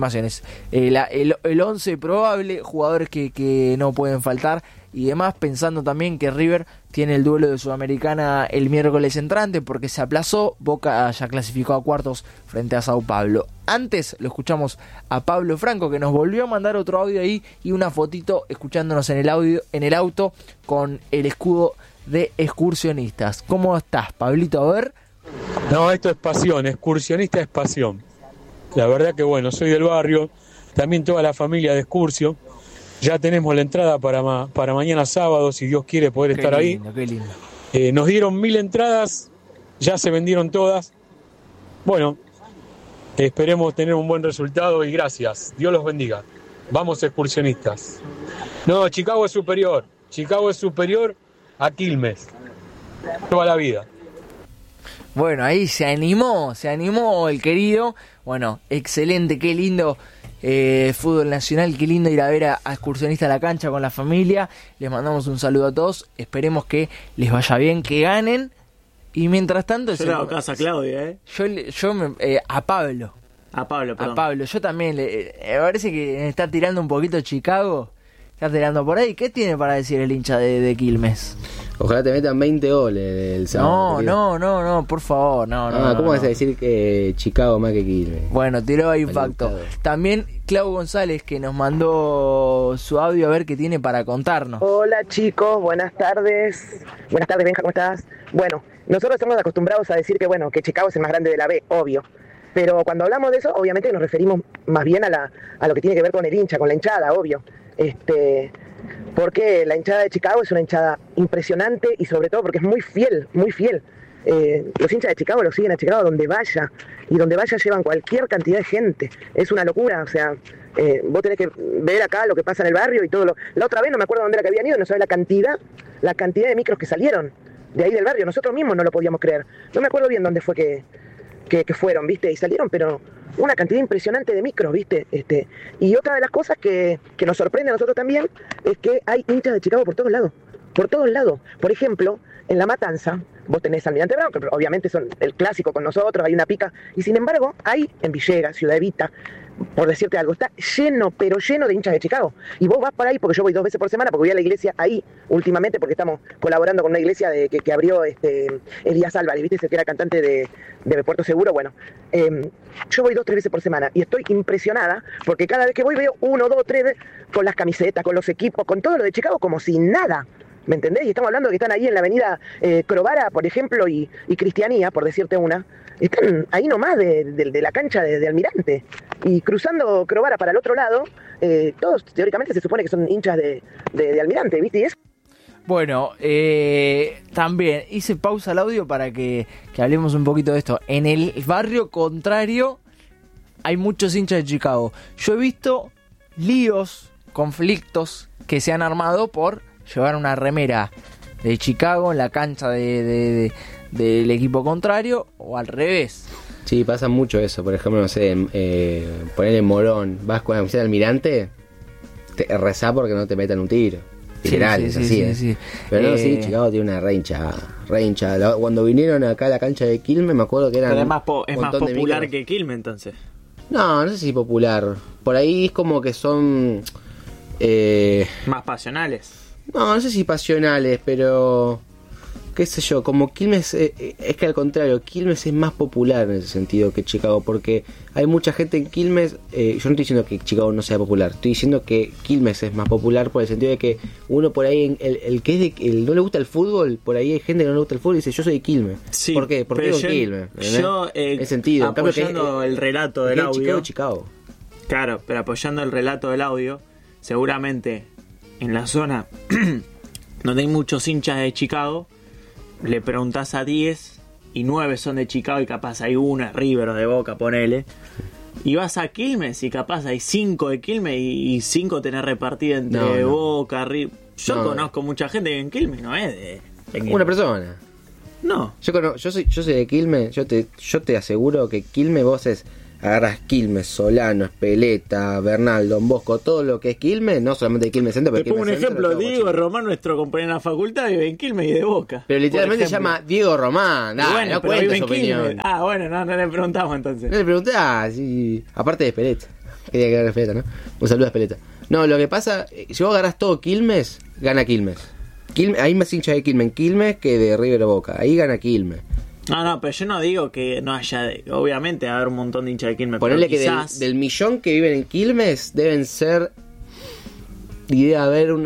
11 probable, jugadores que no pueden faltar y demás, pensando también que River tiene el duelo de Sudamericana el miércoles entrante porque se aplazó. Boca ya clasificó a cuartos frente a Sao Paulo. Antes lo escuchamos a Pablo Franco, que nos volvió a mandar otro audio ahí y una fotito escuchándonos en el auto con el escudo de Excursionistas. ¿Cómo estás, Pablito? A ver. No, esto es pasión, excursionista es pasión. La verdad que bueno, soy del barrio, también toda la familia de Excursio. Ya tenemos la entrada para mañana sábado, si Dios quiere poder estar ahí. Qué lindo. Nos dieron 1000 entradas, ya se vendieron todas. Bueno, esperemos tener un buen resultado y gracias. Dios los bendiga. Vamos, excursionistas. No, Chicago es superior a Quilmes. Toda la vida. Bueno, ahí se animó el querido. Bueno, excelente, qué lindo fútbol nacional, qué lindo ir a ver a Excursionista a la cancha con la familia. Les mandamos un saludo a todos, esperemos que les vaya bien, que ganen. Y mientras tanto... Yo le hago caso a Claudia, a Pablo. Perdón. A Pablo, yo también, me parece que está tirando un poquito Chicago. Está tirando por ahí. ¿Qué tiene para decir el hincha de Quilmes? Ojalá te metan 20 goles el sábado. No, por favor, no. ¿Cómo vas a decir que Chicago más que Quilmes? Bueno, tiró ahí impacto. También Clau González, que nos mandó su audio a ver qué tiene para contarnos. Hola chicos, buenas tardes. Buenas tardes, Benja, ¿cómo estás? Bueno, nosotros estamos acostumbrados a decir que Chicago es el más grande de la B, obvio. Pero cuando hablamos de eso, obviamente nos referimos más bien a lo que tiene que ver con el hincha, con la hinchada, obvio. Porque la hinchada de Chicago es una hinchada impresionante y sobre todo porque es muy fiel, muy fiel. Los hinchas de Chicago los siguen a Chicago donde vaya, y donde vaya llevan cualquier cantidad de gente. Es una locura, o sea, vos tenés que ver acá lo que pasa en el barrio y todo. La otra vez no me acuerdo dónde era que habían ido, no sabés la cantidad de micros que salieron de ahí del barrio. Nosotros mismos no lo podíamos creer. No me acuerdo bien dónde fue que fueron, ¿viste? Y salieron, pero una cantidad impresionante de micros, ¿viste? Y otra de las cosas que nos sorprende a nosotros también es que hay hinchas de Chicago por todos lados. Por todos lados. Por ejemplo, en La Matanza, vos tenés Almirante Brown, que obviamente son el clásico con nosotros, hay una pica. Y sin embargo, hay en Villegas, Ciudad Evita, por decirte algo, está lleno, pero lleno de hinchas de Chicago. Y vos vas para ahí, porque yo voy 2 veces por semana, porque voy a la iglesia ahí últimamente, porque estamos colaborando con una iglesia que abrió Elías Álvarez, ¿viste? Ese que era cantante de Puerto Seguro. Bueno, yo voy 2-3 veces por semana y estoy impresionada, porque cada vez que voy veo 1, 2, 3 con las camisetas, con los equipos, con todo lo de Chicago, como si nada. ¿Me entendés? Y estamos hablando de que están ahí en la avenida Crovara, por ejemplo, y Cristianía, por decirte una. Están ahí nomás de la cancha de Almirante. Y cruzando Crovara para el otro lado, todos teóricamente se supone que son hinchas de Almirante, ¿viste? Y es... Bueno, también hice pausa al audio para que hablemos un poquito de esto. En el barrio contrario hay muchos hinchas de Chicago. Yo he visto líos, conflictos que se han armado por llevar una remera de Chicago en la cancha del equipo contrario o al revés. Sí, pasa mucho eso. Por ejemplo, no sé, ponerle Morón, vas con la camiseta de Almirante, rezá porque no te metan un tiro. Literal, sí, es sí, así. sí. Pero no, sí, Chicago tiene una re hinchada. Cuando vinieron acá a la cancha de Quilmes, me acuerdo que eran. Pero es más popular micros. que Quilmes, entonces. No sé si popular. Por ahí es como que son. Más pasionales. No sé si pasionales, pero qué sé yo, como Quilmes, es que al contrario, Quilmes es más popular en ese sentido que Chicago, porque hay mucha gente en Quilmes. Yo no estoy diciendo que Chicago no sea popular, estoy diciendo que Quilmes es más popular por el sentido de que uno por ahí, el que es no le gusta el fútbol, por ahí hay gente que no le gusta el fútbol y dice yo soy de Quilmes. Sí, ¿Por qué? Porque pero yo Quilmes. Yo, en sentido, apoyando el relato del audio. Chicago. Claro, pero apoyando el relato del audio, seguramente en la zona donde hay muchos hinchas de Chicago, le preguntás a 10 y 9 son de Chicago y capaz hay una River o de Boca, ponele. Y vas a Quilmes y capaz hay 5 de Quilmes y 5 tenés repartidas entre Boca, River. Yo conozco mucha gente que en Quilmes no es de Quilmes. Una persona. No. Yo soy de Quilmes, yo te aseguro que Quilmes vos agarras Quilmes, Solano, Espeleta, Bernal, Don Bosco, todo lo que es Quilmes, no solamente Quilmes Centro, pero te pongo un Quilmes Centro, ejemplo, Diego Román, nuestro compañero en la facultad, vive en Quilmes y de Boca. Pero literalmente se llama Diego Román, bueno, no pero cuento vive su en Quilmes. opinión. Bueno, no le preguntamos entonces. No le pregunté, sí, aparte de Espeleta, quería que agarre Espeleta, ¿no? Un saludo a Espeleta. No, lo que pasa, si vos agarrás todo Quilmes, gana Quilmes. Hay más hinchas de Quilmes en Quilmes que de River o Boca, ahí gana Quilmes. No, pero yo no digo que no haya, obviamente va a haber un montón de hinchas de Quilmes. Ponele que quizás... del millón que viven en Quilmes deben ser, y debe haber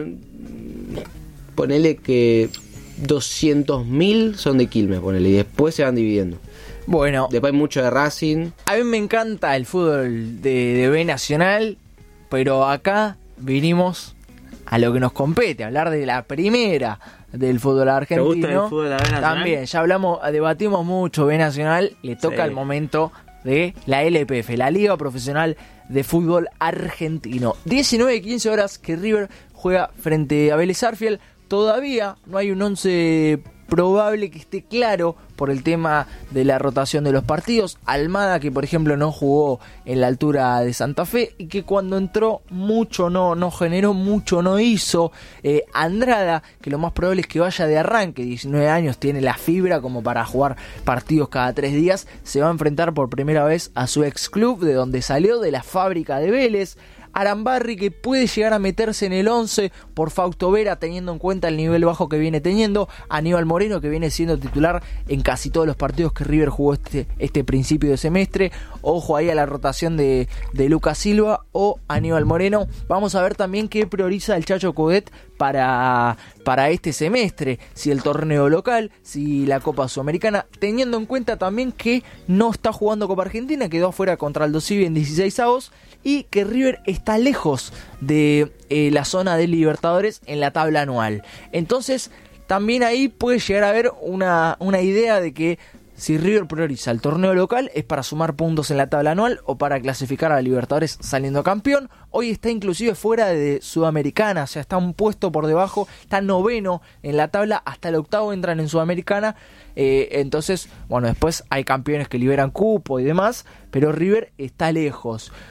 ponele que 200.000 son de Quilmes, ponele, y después se van dividiendo. Bueno, Después hay mucho de Racing. a mí me encanta el fútbol de B Nacional, pero acá vinimos a lo que nos compete, hablar de la primera del fútbol argentino. ¿Te gusta el fútbol de B Nacional? También, ya debatimos mucho B Nacional, le toca el momento de la LPF, la Liga Profesional de Fútbol Argentino. 19-15 horas que River juega frente a Vélez Sarsfield. Todavía no hay un 11 probable que esté claro por el tema de la rotación de los partidos. Almada, que por ejemplo no jugó en la altura de Santa Fe y que cuando entró mucho no generó, mucho no hizo. Andrada, que lo más probable es que vaya de arranque, 19 años, tiene la fibra como para jugar partidos cada 3 días, se va a enfrentar por primera vez a su ex club, de donde salió, de la fábrica de Vélez. Arambarri, que puede llegar a meterse en el 11 por Fausto Vera, teniendo en cuenta el nivel bajo que viene teniendo. Aníbal Moreno, que viene siendo titular en casi todos los partidos que River jugó este principio de semestre. Ojo ahí a la rotación de Lucas Silva o Aníbal Moreno. Vamos a ver también qué prioriza el Chacho Coudet para este semestre, si el torneo local, si la Copa Sudamericana, teniendo en cuenta también que no está jugando Copa Argentina, quedó afuera contra Aldo Civi en 16avos, y que River está lejos de la zona de Libertadores en la tabla anual. Entonces también ahí puede llegar a haber una idea de que si River prioriza el torneo local es para sumar puntos en la tabla anual o para clasificar a Libertadores saliendo campeón. Hoy está inclusive fuera de Sudamericana, o sea, está un puesto por debajo, está noveno en la tabla, hasta el octavo entran en Sudamericana. Entonces, bueno, después hay campeones que liberan cupo y demás, pero River está lejos.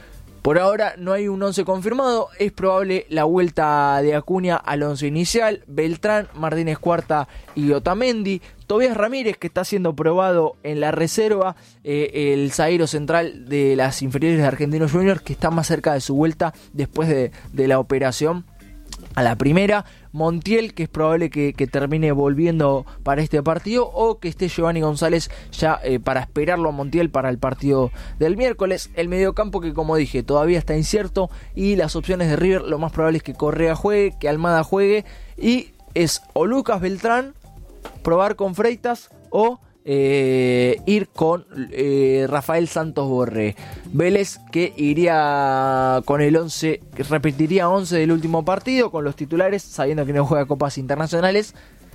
Por ahora no hay un 11 confirmado, es probable la vuelta de Acuña al 11 inicial, Beltrán, Martínez Cuarta y Otamendi, Tobías Ramírez, que está siendo probado en la reserva, el zaguero central de las inferiores de Argentinos Juniors, que está más cerca de su vuelta después de la operación a la primera, Montiel, que es probable que termine volviendo para este partido, o que esté Giovanni González ya para esperarlo a Montiel para el partido del miércoles. El mediocampo, que como dije todavía está incierto, y las opciones de River lo más probable es que Correa juegue, que Almada juegue, y es o Lucas Beltrán, probar con Freitas, o ir con Rafael Santos Borré. Vélez, que iría con el 11, que repetiría 11 del último partido con los titulares, sabiendo que no juega copas internacionales.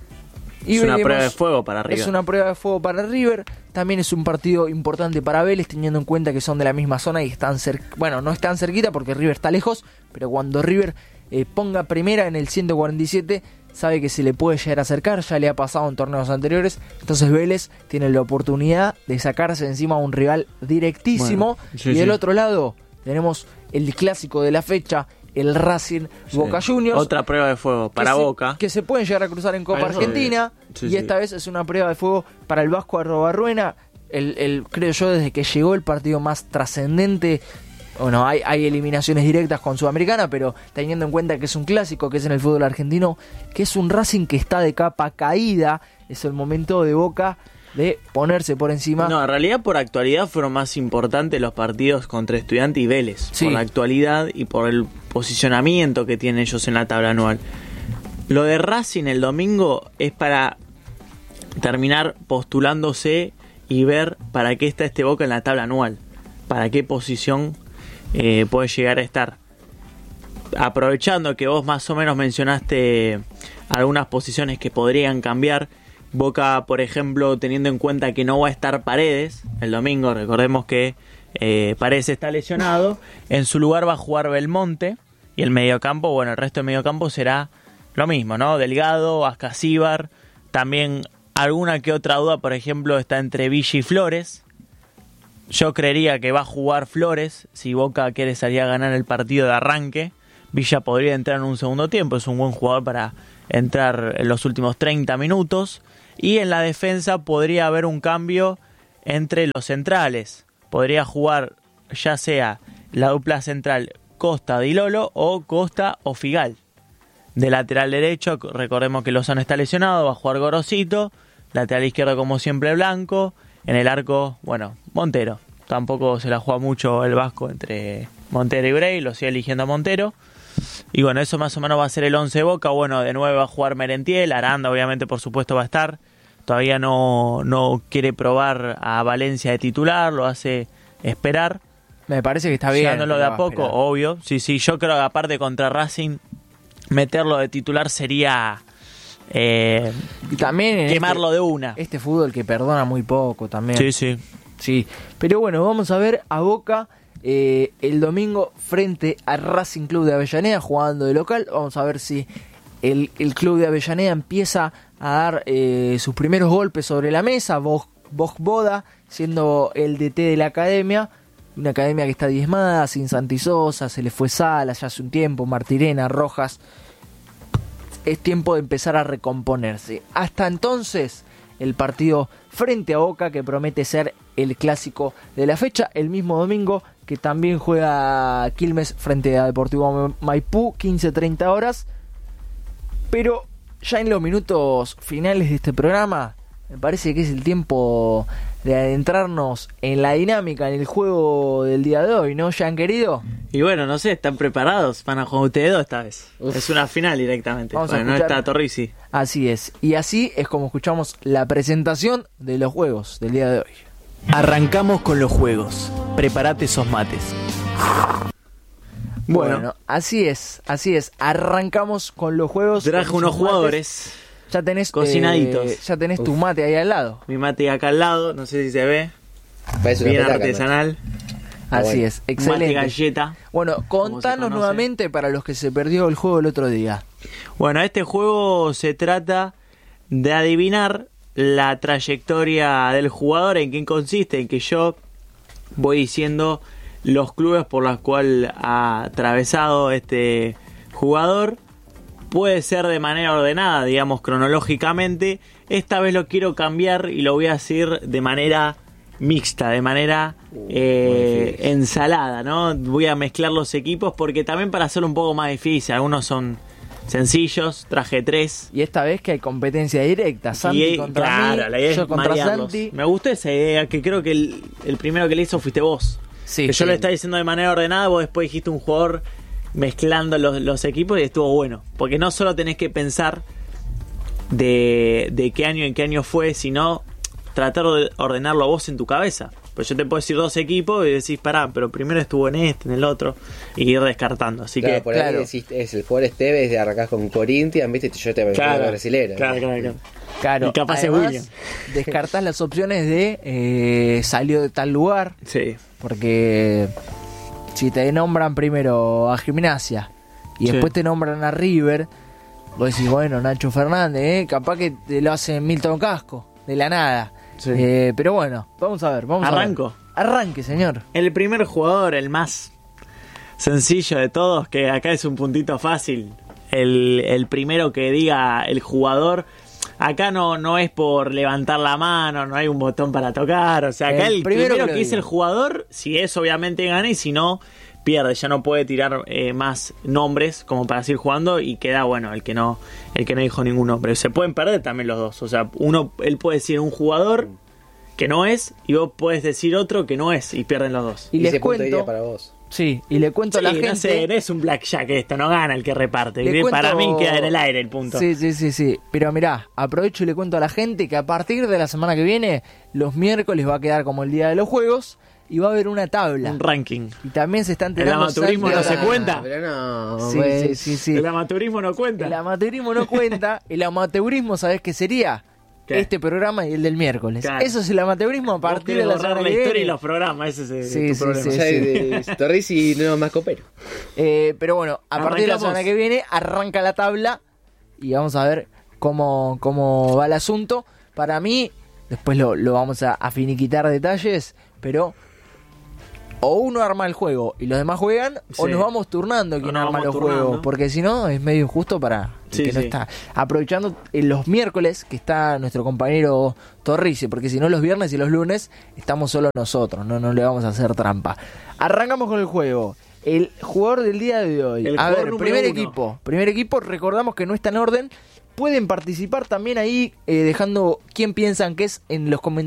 Y es una prueba de fuego para River. Es una prueba de fuego para River. También es un partido importante para Vélez, teniendo en cuenta que son de la misma zona y están no están cerquita porque River está lejos, pero cuando River ponga primera en el 147, sabe que se le puede llegar a acercar, ya le ha pasado en torneos anteriores. Entonces Vélez tiene la oportunidad de sacarse encima a un rival directísimo. Bueno, sí, y del sí. otro lado tenemos el clásico de la fecha, el Racing Boca Juniors. Otra prueba de fuego para Boca. Que se pueden llegar a cruzar en Copa Eso, Argentina. sí, Y sí. esta vez es una prueba de fuego para el Vasco Arrobarruena. Creo yo, desde que llegó, el partido más trascendente. Bueno, hay eliminaciones directas con Sudamericana, pero teniendo en cuenta que es un clásico, que es en el fútbol argentino, que es un Racing que está de capa caída, es el momento de Boca de ponerse por encima. No, en realidad por actualidad fueron más importantes los partidos contra Estudiantes y Vélez. Sí. Por la actualidad y por el posicionamiento que tienen ellos en la tabla anual. Lo de Racing el domingo es para terminar postulándose y ver para qué está este Boca en la tabla anual. Para qué posición puede llegar a estar. Aprovechando que vos más o menos mencionaste algunas posiciones que podrían cambiar, Boca, por ejemplo, teniendo en cuenta que no va a estar Paredes el domingo, recordemos que Paredes está lesionado, en su lugar va a jugar Belmonte, y el mediocampo, bueno, el resto del mediocampo será lo mismo, ¿no? Delgado, Ascasíbar, también alguna que otra duda, por ejemplo, está entre Villa y Flores. Yo creería que va a jugar Flores si Boca quiere salir a ganar el partido de arranque. Villa podría entrar en un segundo tiempo, es un buen jugador para entrar en los últimos 30 minutos. Y en la defensa podría haber un cambio entre los centrales. Podría jugar ya sea la dupla central Costa-Di Lolo o Costa o Figal. De lateral derecho, recordemos que Lozano está lesionado, va a jugar Gorosito. Lateral izquierdo, como siempre, Blanco. En el arco, bueno, Montero. Tampoco se la juega mucho el Vasco entre Montero y Bray, lo sigue eligiendo a Montero. Y bueno, eso más o menos va a ser el 11 de Boca. Bueno, de nuevo va a jugar Merentiel, Aranda obviamente por supuesto va a estar. Todavía no quiere probar a Valencia de titular, lo hace esperar. Me parece que está bien. Llegándolo de pero a va poco, esperar. obvio. Sí, yo creo que aparte contra Racing, meterlo de titular sería Y también en quemarlo de una. Este fútbol que perdona muy poco también. Sí. Sí, pero bueno, vamos a ver a Boca el domingo frente a Racing Club de Avellaneda jugando de local. Vamos a ver si el Club de Avellaneda empieza a dar sus primeros golpes sobre la mesa. Boda siendo el DT de la academia, una academia que está diezmada, sin Santisosa, se le fue Salas ya hace un tiempo, Martirena, Rojas. Es tiempo de empezar a recomponerse. Hasta entonces, el partido frente a Boca, que promete ser el clásico de la fecha, el mismo domingo que también juega Quilmes frente a Deportivo Maipú, 15:30 horas. Pero ya en los minutos finales de este programa, me parece que es el tiempo de adentrarnos en la dinámica, en el juego del día de hoy, ¿no, Jean querido? Y bueno, no sé, ¿están preparados? Van a jugar ustedes dos esta vez. Uf. Es una final directamente. Vamos a Bueno, no escuchar. está Torrisi. Así es, y así es como escuchamos la presentación de los juegos del día de hoy. Arrancamos con los juegos. Prepárate esos mates. Bueno, así es, arrancamos con los juegos. Traje con unos sus mates. jugadores Ya tenés cocinaditos. ya tenés tu mate ahí al lado. Mi mate acá al lado, no sé si se ve. Parece una Bien petaca, artesanal. Así bueno. es, Mate excelente. galleta. Bueno, se contanos conoce. nuevamente para los que se perdió el juego el otro día. Bueno, este juego se trata de adivinar la trayectoria del jugador, en qué consiste, en que yo voy diciendo los clubes por los cuales ha atravesado este jugador. Puede ser de manera ordenada, digamos, cronológicamente. Esta vez lo quiero cambiar y lo voy a decir de manera mixta, de manera ensalada, ¿no? Voy a mezclar los equipos porque también para hacerlo un poco más difícil. Algunos son sencillos, traje 3. Y esta vez que hay competencia directa, Santi contra claro, mí, la idea yo es contra marearlos. Santi. Me gustó esa idea, que creo que el primero que le hizo fuiste vos. Sí, que yo sí. lo estaba diciendo de manera ordenada, vos después dijiste un jugador mezclando los equipos y estuvo bueno. Porque no solo tenés que pensar de qué año en qué año fue, sino tratar de ordenarlo vos en tu cabeza. Pues yo te puedo decir 2 equipos y decís, pará, pero primero estuvo en este, en el otro, y ir descartando. Así Claro, que, por ahí claro. decís, es el jugador Esteves de arrancás con Corinthians, viste, yo te voy a la brasilera. claro. Claro, Y capaz es además, William. descartás las opciones de salió de tal lugar, Sí. porque si te nombran primero a Gimnasia y Sí. después te nombran a River, vos decís, bueno, Nacho Fernández, capaz que te lo hace Milton Casco, de la nada. Sí. Pero bueno, vamos a ver. Arranco. Arranque, señor. El primer jugador, el más sencillo de todos, que acá es un puntito fácil. El primero que diga el jugador. Acá no es por levantar la mano, no hay un botón para tocar. O sea, acá el primero que que lo dice diga. el jugador, si es obviamente gana y si no, pierde. Ya no puede tirar más nombres como para seguir jugando y queda, bueno, el que no dijo ningún nombre. Se pueden perder también los dos. O sea, él puede decir un jugador que no es y vos podés decir otro que no es y pierden los dos. Y ese les punto iría cuento, para vos. sí, y le cuento a la Sí, gente. no sé, no es un blackjack esto, no gana el que reparte. Le Para cuento- mí queda en el aire el punto. Sí. Pero mirá, aprovecho y le cuento a la gente que a partir de la semana que viene, los miércoles va a quedar como el día de los juegos y va a haber una tabla. Un ranking. Y también se están El amateurismo no se cuenta. Pero no, Sí, güey. sí. El amateurismo no cuenta. El amateurismo no cuenta. El amateurismo, ¿sabés qué sería? ¿Qué? Este programa y el del miércoles. Claro. Eso es el amateurismo a Vos partir querés de la borrar semana la que historia viene. y los programas, ese es Sí, tu sí, problema. sí. O sea, de Torres y no más copero. Pero bueno, a partir de la Arrancamos. semana que viene arranca la tabla y vamos a ver cómo va el asunto. Para mí, después lo vamos a finiquitar detalles, pero o uno arma el juego y los demás juegan, o Sí. nos vamos turnando quién nos arma vamos los turnando. juegos, porque si no es medio injusto para el Sí, que no sí. está. Aprovechando los miércoles que está nuestro compañero Torrice, porque si no los viernes y los lunes estamos solo nosotros, no le vamos a hacer trampa. Arrancamos con el juego. El jugador del día de hoy. El A jugador ver, número uno. primer equipo, recordamos que no está en orden. Pueden participar también ahí dejando quién piensan que es en los comentarios